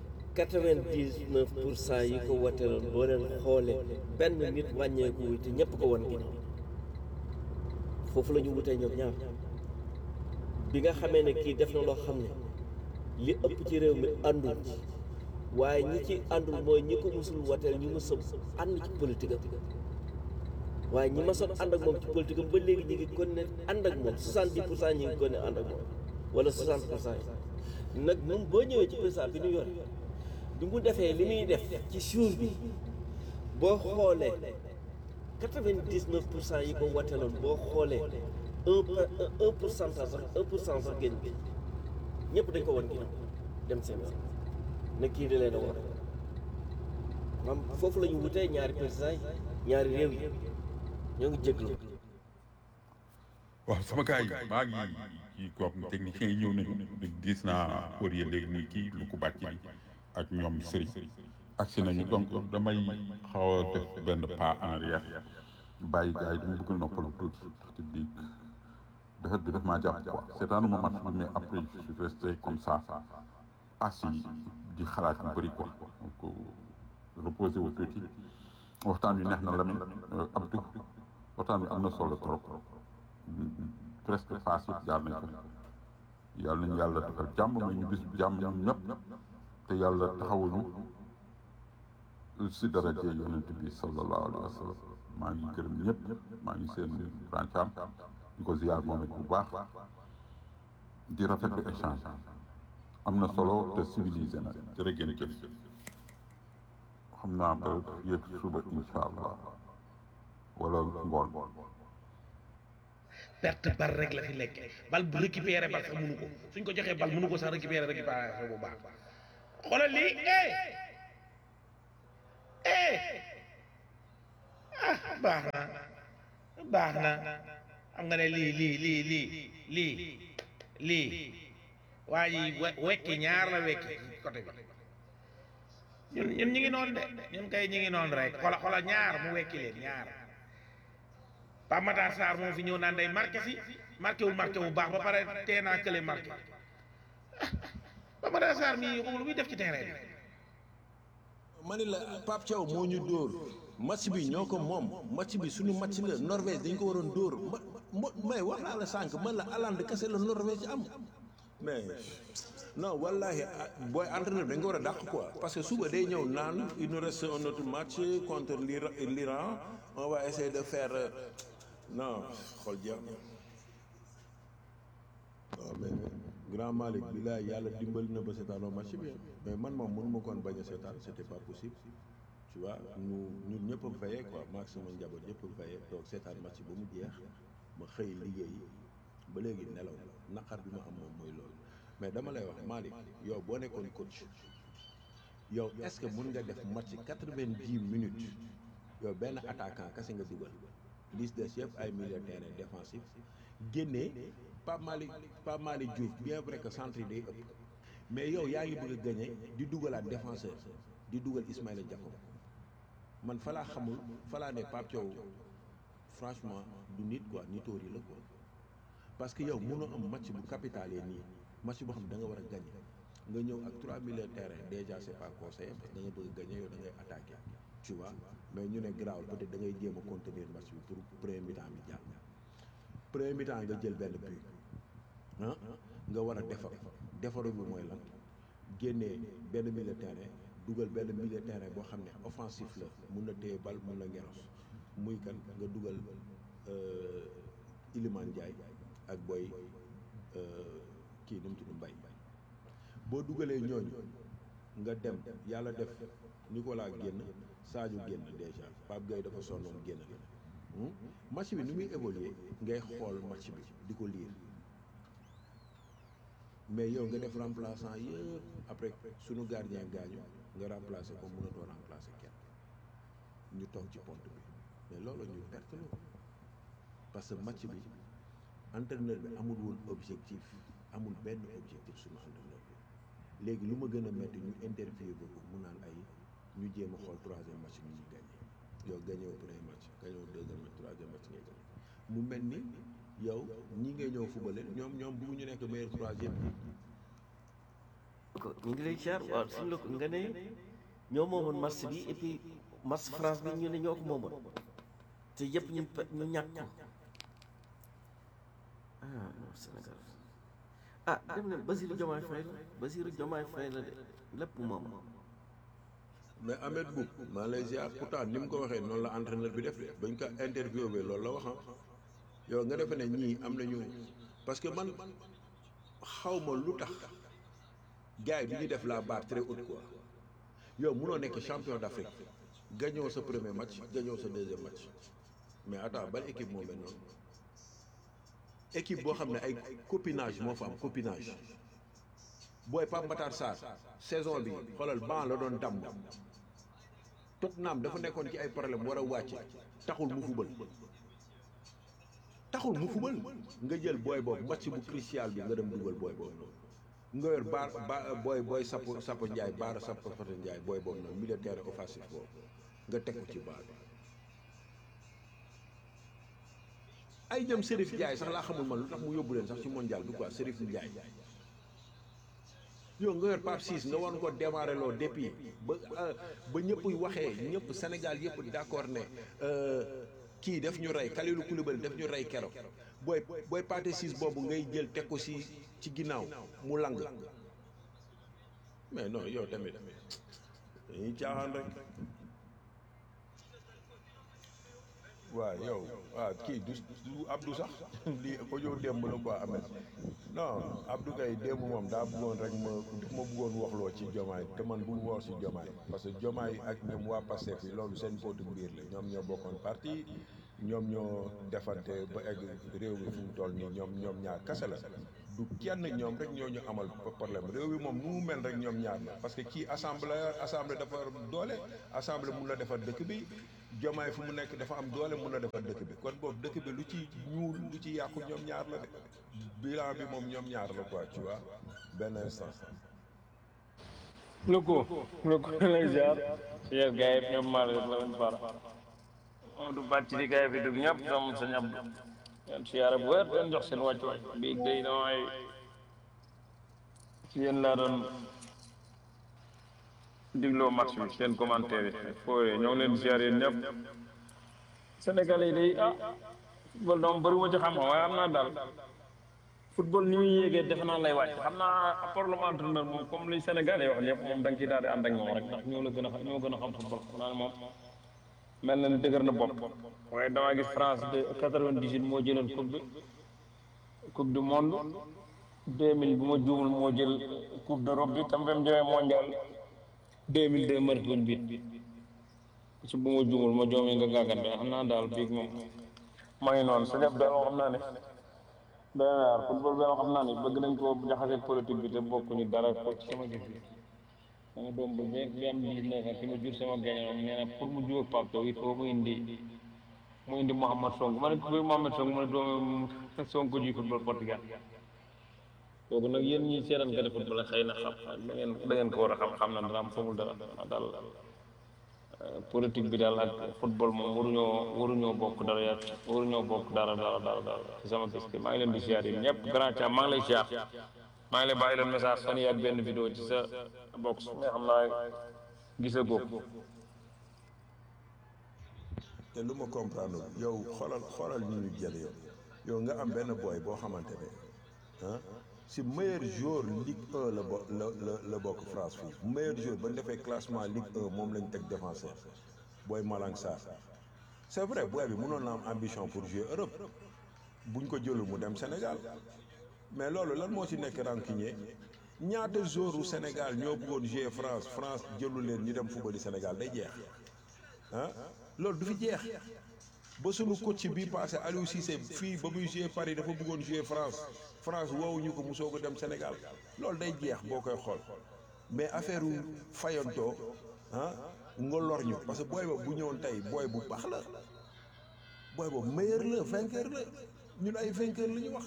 99% yi ko wateeloon boo leen xoolee benn nit wàññeeku wu te ñëpp ko wan ginnaaw foofu la ñu wutee ñoom ñaar bi nga xamee ne kii def na loo xam ne li ëpp ci réew mi àndul ci waaye ñi ci àndul mooy ñi ko musul wateel ñu mës a ànd ci politique am waaye ñi mësoon ànd ak moom ci politique am ba léegi ñu ngi kon ne ànd ak moom 70% ñi ngi kon ne ànd ak moom wala 60% yi nag moom boo ñëwee ci président bi ñu yore bi mu defee li muy def ci jour bi boo xoolee 99% yi ko wateeloon boo xoolee 1% sax 1% sax génn bi ñëpp dañ ko wan ginnaaw dem seen yoon ne kii di leen a war xam foofu la ñu wutee ñaari président yi ñaari réew yi ñoo ngi jéglu. waaw sama gars yi maa ngi ci kooku techniciens yi ñëw nañu gis naa Fourier léegi nii kii lu ko bàcc bi ak ñoom Serigne agsi nañu donc damay xaw a def benn pas en arrière bàyyi gars yi dama bëgg noppalu tuuti ndaxte bii defet bi daf maa jàpp quoi seetaanuma match bi mais après je suis resté comme ça assis di xalaat yu bëri quoi donc reposé wu tuuti waxtaan wi neex na Lamine Abdou waxtaan wi am na solo trop presque phase yëpp jaar nañ ko yàlla nañu yàlla defal jàmm ma ñu bis jàmm ñoom ñëpp te yàlla taxawuñu si daraje yonent bi sallallahu alayhi wa sallam maa ngi gërëm ñëpp maa ngi seen rancaam di ko ziar moom it bu baax di rafetlu échange am na solo te civilisé na jërë ngeen jëf xam naa ba yëg suba incha allah wala ngoon. perte bal rek la fi nekkee bal bu récupéré bal sax mënu ko suñ ko joxee bal mënu ko sax récupération bu baax xoolal lii baax na xam nga ne lii waa ji wekki ñaar la wekki côté bi ñun ñu ngi noonu de ñun kay ñu ngi noonu rek xola ñaar mu wekki leen ñaar Pape Matar Sarr moo fi ñëw naan day marqué si marqué wu baax ba pare tee naa kële marqué Pape Matar Sarr mii xamul lu muy def ci terrain bi. ma ne la Pape Thiaw moo ñu dóor match bi ñoo ko moom match bi suñu match la Norvège dañ ko waroon dóor mais wax naa la sànq man la Hollande kese la Norvège am mais non wallahi booy entraîneur dañ ko war a dàq quoi parce que suba day ñëw naan il nous reste un autre match contre l'Iran on va essayer de faire non xool jeex na waaw mais grand Malick bi laa yàlla dimbali na ba seetaanoo match bi mais man moom mënu ma koon bañ a seetaan c'était pas possible tu vois ñun ñëpp a fayee quoi maag sama njaboot ñëpp a fayee donc seetaan match ba mu jeex ma xëy liggéey ba léegi nelaw naqar bi ma am moom mooy loolu mais dama lay wax Malick yow boo nekkoon coach yow est-ce que mun nga def match 90 minutes yow benn attaquant kese nga dugal liste de chef ay milieu terrain défensif génnee Pape Malick Diouf bien vrai que centre yi day ëpp mais yow yaa ngi bëgg a gagné di dugalaat défenseur di dugal Ismaïla Diakhoum man falaa xamul falaa ne Pape Thiaw franchement du nit quoi nitóor yi la quoi parce que yow mënoo am match bu capital yi nii match boo xam ne da nga war a gagné nga ñëw ak 3 milieux de terrain déjà c'est pas conseillé parce que da nga bëgg a gagné yow da ngay attaqué tu vois mais ñu ne grave peut-être da ngay jéem a contenir match bi pour premier mi-temps bi jàll premier mi-temps nga jël benn but ah nga war a defaru bi mooy lan génnee benn milieu de terrain dugal benn milieu de terrain boo xam ne offensif la mun na téye bal mun na ngeros muy kan nga dugal Iliman Ndiaye ak boy kii nu mu tudd Mbaye boo dugalee ñooñu nga dem yàlla def Nicolas génn Sadio génn déjà Pape Gueye dafa sonnoon génn la match bi ni muy évoluer ngay xool match bi di ko lire mais yow nga def remplaçant yëpp après sunu gardien gaañu nga remplacer ko mënatoo remplacer kenn ñu toog ci pont bi mais loolu ñu perte la parce que match bi entraîneur bi amul woon objectif amul benn objectif sunu entraîneur bi léegi lu ma gën a metti ñu interview ko mu naan ay ñu jéem a xool troisième match bi ñu gagné yow gagné au premier match gagné au deuxième match troisième match ngay gagné mu mel ni yow ñi ngay ñëw fubale ñoom bëggu ñu nekk meilleur troisième bi. ñu ngi lay ziar waaw suñu la ko nga ne ñoo moomoon match bi et puis match France bi ñu ne ñoo ko moomoon te yëpp ñu ñàkk non Sénégal dem leen Basirou Diomaye Faye la de lépp moom. mais Ahmed Boub maa lay ziar pourtant ni mu ko waxee noonu la entraîneur bi def de bañ ko interviewé loolu la wax yow nga defe ne ñii am nañu parce que man xawma lu tax gars yi du ñu def la barre très haute quoi yow munoo nekk champion d'Afrique gagnoo sa premier match gagnoo sa deuxième match mais attends ban équipe moo mel noonu équipe boo xam ne ay copinage moo fa am copinage booy Pape Matar Sarr saison bi xoolal ban la doon damm Tottenham dafa nekkoon ci ay problème war a wàcce taxul mu fubal nga jël booy boobu match bu crucial bi nga dem dugal booy boobu noonu nga yor booy Sappo Ndiaye baara Sappo Ndiaye booy boobu noonu milieu de terrain offensif boobu nga teg ko ci baar bi ay ñoom Serif Ndiaye sax laa xamul man lu tax mu yóbbu leen sax ci mondial bi quoi Serif Ndiaye yow nga yor Pape Ciss nga war ko démarrer loo depuis ba ñëpp waxee ñëpp Sénégal yëpp d'accord ne kii def ñu rey Kalidou Koulibaly def ñu rey keroog booy Pathé Ciss boobu ngay jël teg ko ci ginnaaw mu lang mais non yow tamit dañuy caaxaan rek waaw yow kii du Abdou sax lii ko yow démb la quoi Ahmed non Abdou kay démb moom daa bëggoon rek ma bëggoon waxloo ci Diomaye te man bu mu wax ci Diomaye parce que Diomaye ak ñoom waa Pastef yi loolu seen pootu biir la ñoom ñoo bokkoon parti ñoom ñoo defante ba egg réew mi fu mu toll nii ñoom ñaar kese la du kenn ñoom rek ñoo ñu amal problème réew mi moom nu mu mel rek ñoom ñaar la parce que kii assemblée dafa doole assemblée mun la defar dëkk bi Diomaye fu mu nekk dafa am doole mun la defar dëkk bi kon boobu dëkk bi lu ci ñuul lu ci yàqu ñoom ñaar la de bilan bi moom ñoom ñaar la quoi tu vois benn instant. Loko lay jaar yes gars yi ñoom maa la leen far du bàcc ci gars yi fi dugg ñëpp ñoom sa ñab leen siyaare bu wér leen jox seen wàccuwaay bii day damay ci yéen laa doon digloo match bi seen commentaire yi fooyee ñoo ngi leen di siyaare yéen ñëpp Sénégal yi day football doom bëri ma ci xam waaye am naa daal football ni muy yéegee defe naa lay wàcc xam naa problème entraîneur moom comme li Sénégal yi wax ñëpp moom da nga ciy daal di ànd ak moom rek ndax ñoo la gën a xam ñoo gën a xam football xam naa ne moom mel na ni dëgër na bopp waaye damaa gis France de 98 moo jëloon coupe du monde 2000 bu ma juumul moo jël coupe d'Europe bi tam fem jëmee mondial 2002 mari buñ biit ci bu ma juumul ma joomee nga gàggante xam naa daal biig moom maa ngi noonu sa ñëpp daal moo xam naa ne doy na waar football bi xam naa ne bëgg nañ ko jaxase politique bi te bokkuñu dara ko ci sama gis bi sama doom bu bi am 19 ans ki ma jur sama gañoom nee na pour mu jóg Pape Sow il faut mu indi Mouhamed Sonko ma ne ko Mouhamed Sonko ma ne doomu Sonko ji football Portugal kooku nag yéen ñi seetaan ka de football xëy na xam da ngeen ko war a xam na dara am xamul dara daal politique bi daal ak football moom waruñoo bokk dara waruñoo bokk dara ci sama gis gi maa ngi leen di siyaar yi ñëpp grand Thiam maa ngi lay siyaar maa ngi lay bàyyi leen message fan yii ak benn vidéo ci sa box mais xam naa gisa góob te lu ma comprendre yow xoolal ñu ñu jël yow nga am benn boy boo xamante ne si meilleur joueur Ligue 1 la bokk France fii meilleur joueur ba ñu defee classement Ligue 1 moom lañ teg défenseur booy Malang Sarr c'est vrai booy bi mënoon na am ambition pour jouer Europe buñ ko jëlul mu dem Sénégal mais loolu lan moo ci nekk rancunier ñaata joueur u Sénégal ñoo bëggoon jouer France jëlu leen ñu dem football Sénégal day jeex loolu du fi jeex ba sunu coach bii passé Aliou Cissé fii ba muy jouer Paris dafa bëggoon jouer France woowuñu ko mu soog a dem Sénégal loolu day jeex boo koy xool mais affaire u fayantoo nga lor ñu parce que booy ba bu ñëwoon tey booy bu baax la booy boobu meilleur la vainqueur la ñun ay vainqueur la ñu wax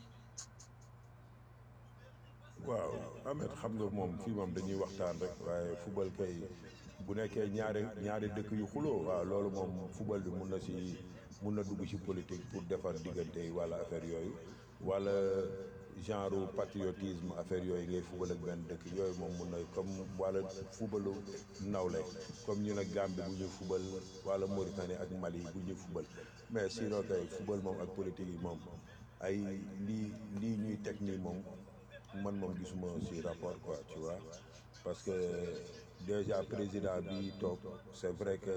waaw Ahmed xam nga moom fii moom dañuy waxtaan rek waaye football kay bu nekkee ñaari dëkk yu xuloo waaw loolu moom football bi mun na dugg ci politique pour defar diggante wala affaire yooyu wala genre patriotisme affaire yooyu ngay football ak benn dëkk yooyu moom mun na comme wala footballu nawle comme ñu ne Gambie bu ñuy football wala Mauritanie ak Mali bu ñuy football mais sinon kay football moom ak politique yi moom ay lii ñuy teg nii moom man moom gisuma ci rapport quoi tu vois parce que déjà président bi toog c'est vrai que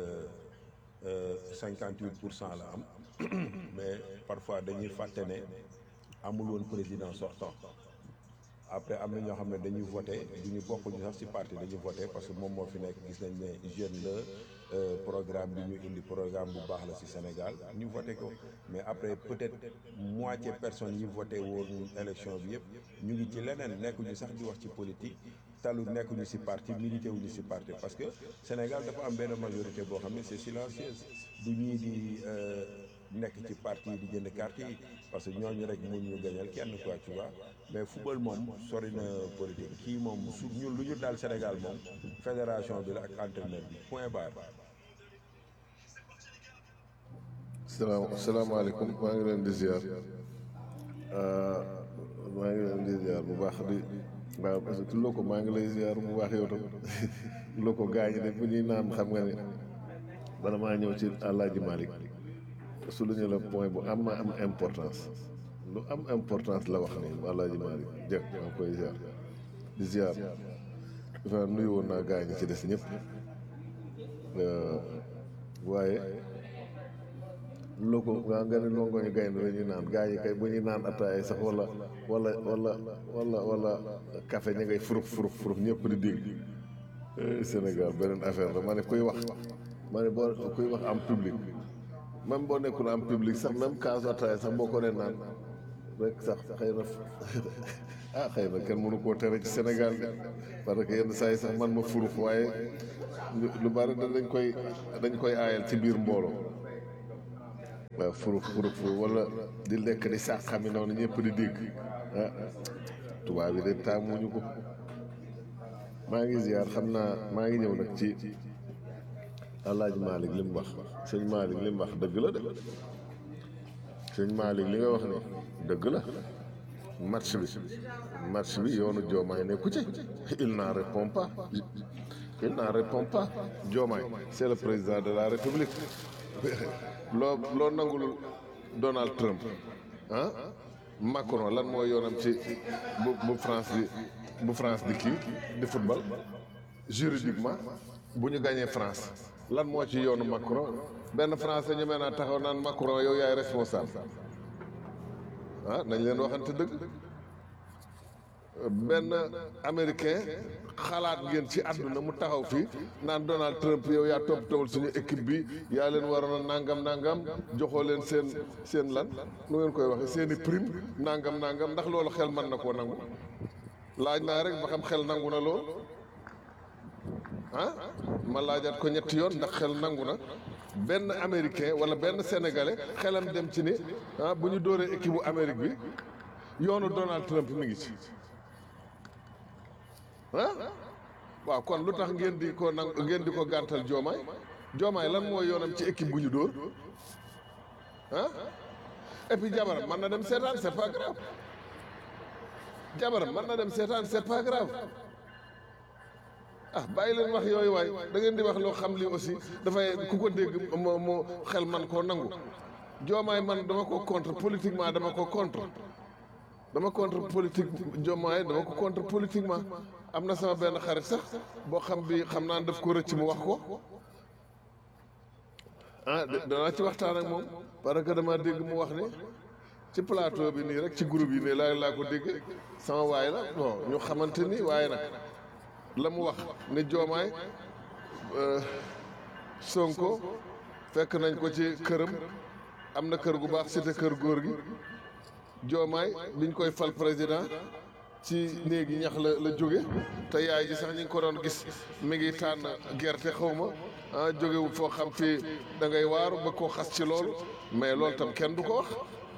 58% la am mais parfois dañuy fàtte ne amul woon président sortant après am na ñoo xam ne dañuy voté duñu bokkuñu sax ci parti dañuy voté parce que moom moo fi nekk gis nañ ne jeune la programme bi ñu indi programme bu baax la ci Sénégal ñu voté ko mais après peut-être moitié personne yi voté woon élection bi yëpp ñu ngi ci leneen nekkuñu sax di wax ci politique talu nekkuñu ci parti milité wuñu ci parti parce que Sénégal dafa am benn majorité boo xam ne c'est silencieuse du ñii di nekk ci parti yi di jënd carte yi parce que ñooñu rek mun ñu gañal kenn quoi tu vois mais football moom sori na politique kii moom su ñun lu ñu daal Sénégal moom fédération bi la ak entraîneur bi point barre. salaamaaleykum maa ngi leen di ziar bu baax di waaw parce que loo ko maa ngi lay ziar bu baax yow tam loo ko gaañ de bu ñuy naan xam nga ne bala maa ñëw ci Alaaji Malick su lu ñu la point bu am importance lu am importance la wax ni Alaaji Malick jëkk maa ngi koy ziar di ziar dafa nuyu woon naa gaañ ci des ñëpp waaye loo ko nga ne longo ñu gaynde la ñuy naan gaañ yi kay bu ñuy naan ataaya sax wala café ña ngay furuf ñëpp di dégg Sénégal beneen affaire la ma ne kuy wax ma ne boo kuy wax en public même boo nekkul en public sax même kaasu ataaya sax boo ko dee naan rek sax xëy na ah xëy na kenn mënu koo tere ci Sénégal de parce que yenn saa yi sax man ma furux waaye lu bari dañ koy aayal ci biir mbooloo waaw furux wala di lekk di sax xam noonu ñëpp di dégg ah tubaab yi de taamuñu ko. maa ngi ziar xam naa maa ngi ñëw nag ci Alaaji Malick li mu wax sëñ Malick li mu wax dëgg la de sëñ Malick li nga wax ni dëgg la match bi yoonu Diomaye nekku ci il n'en répond pas Diomaye c'est le président de la République loo nangul Donald Trump ah Macron lan mooy yoonam ci bu France di kii di football juridiquement bu ñu gagné France lan moo ci yoonu Macron benn français ñu mel naa taxaw naan Macron yow yaay responsable ah nañ leen waxante dëgg benn américain xalaat ngeen ci àdduna mu taxaw fii naan Donald Trump yow yaa toppatawul suñu équipe bi yaa leen waroon a nangam joxoo leen seen lan nu ngeen koy waxee seen i prime nangam ndax loolu xel mën na koo nangu laaj naa rek ba xam xel nangu na lool ah ma laajaat ko ñetti yoon ndax xel nangu na benn américain wala benn sénégalais xelam dem ci ni ah bu ñu dóoree équipe bu Amérique bi yoonu Donald Trump mi ngi ci ah waaw kon lu tax ngeen di ko gàntal Diomaye lan mooy yoonam ci équipe bu ñu dóor ah et puis jabaram mën na dem seetaan c'est pas grave jabaram mën na dem seetaan c'est pas grave ah bàyyi leen wax yooyu waay da ngeen di wax loo xam li aussi dafay ku ko dégg moo xel man koo nangu Diomaye man dama ko contre politiquement dama ko contre politique Diomaye dama ko contre politiquement am na sama benn xarit sax boo xam naa daf ko rëcc mu wax ko ah danaa ci waxtaan ak moom parce que dama dégg mu wax ni ci plateau bi nii rek ci groupe yi nii laa ko dégg sama waay la bon ñu xamante ni waaye nag la mu wax ne Diomaye Sonko fekk nañ ko ci këram am na kër gu baax cité kër góor gi Diomaye biñ koy fal président ci néegi ñax la jóge te yaay ji sax ñi ngi ko doon gis mi ngi tànn gerte xaw ma ah jógewu foo xam fii da ngay waaru ba koo xas ci loolu mais loolu tam kenn du ko wax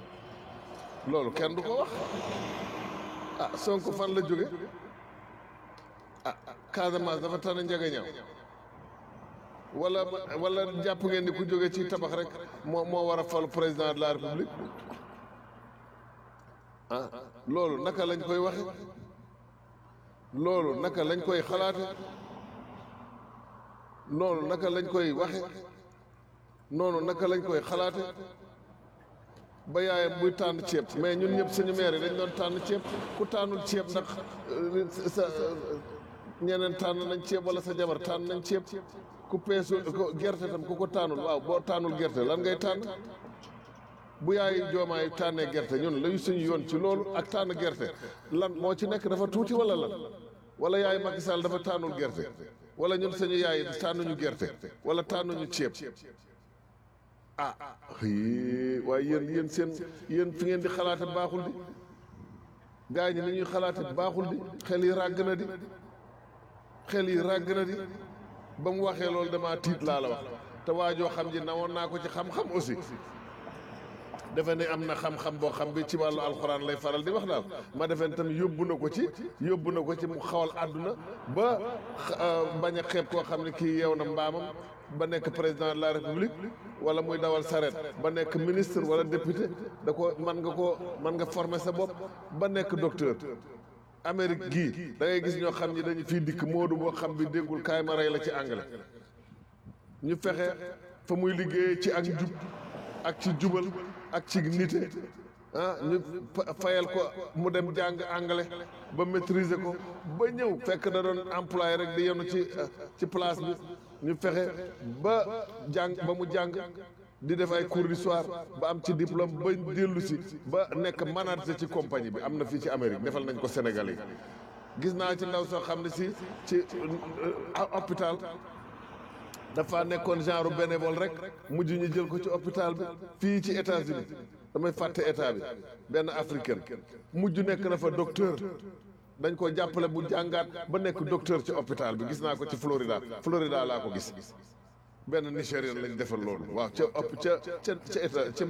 ah Sonko fan la jóge ah Casamance dafa tànn njagañaaw wala jàpp ngeen ni ku jóge ci tabax rek moo war a fal président de la république ah loolu naka lañ koy waxe loolu naka lañ koy xalaate noonu naka lañ koy waxe noonu naka lañ koy xalaate ba yaayam buy tànn ceeb mais ñun ñëpp suñu maire yi dañ doon tànn ceeb ku tànnul ceeb ndax sa ñeneen tànn nañ ceeb wala sa jabar tànn nañ ceeb ku peesu ko gerte tam ku ko tànnul waaw boo tànnul gerte lan ngay tànn bu yaay Diomaye tànnee gerte ñun lañu suñu yoon ci loolu ak tànn gerte lan moo ci nekk dafa tuuti wala lan wala yaay Macky Sall dafa tànnul gerte wala ñun suñu yaay tànnuñu gerte wala tànnuñu ceeb ah waaye yéen fi ngeen di xalaate baaxul di gaa ñi ni ñuy xalaate baaxul di xel yi ràgg na di ba mu waxee loolu damaa tiit laa la wax te waajoo xam ji nawoon naa ko ci xam-xam aussi defe ne am na xam-xam boo xam bi ci wàllu alxuraan lay faral di wax daal ma defe ne tam yóbbu na ko ci mu xawal àdduna ba bañ a xeeb koo xam ne kii yeew na mbaamam ba nekk président de la république wala muy dawal saret ba nekk ministre wala député mën nga former sa bopp ba nekk docteur Amérique gii da ngay gis ñoo xam ni dañu fii dikk moodu boo xam bi déggul kaay ma rey la ci anglais ñu fexe fa muy liggéeyee ci ak jub ak ci jubal ak ci nite ñu fayal ko mu dem jàng anglais ba maîtriser ko ba ñëw fekk da doon employé rek di yenu ci place bi ñu fexe ba mu jàng di def ay cours du soir ba am ci diplôme ba dellu si ba nekk manager ci compagnie bi am na fii ci Amérique defal nañ ko Sénégal yi gis naa ci ndaw soo xam ne si ci hôpital dafa nekkoon genre bénévole rek mujj ñu jël ko ci hôpital bi fii ci États-Unis damay fàtte état bi benn africaine mujj nekk na fa docteur dañ ko jàppale bu jàngaat ba nekk docteur ci hôpital bi gis naa ko ci Florida laa ko gis benn Nigérien lañ defal loolu waaw ca état ca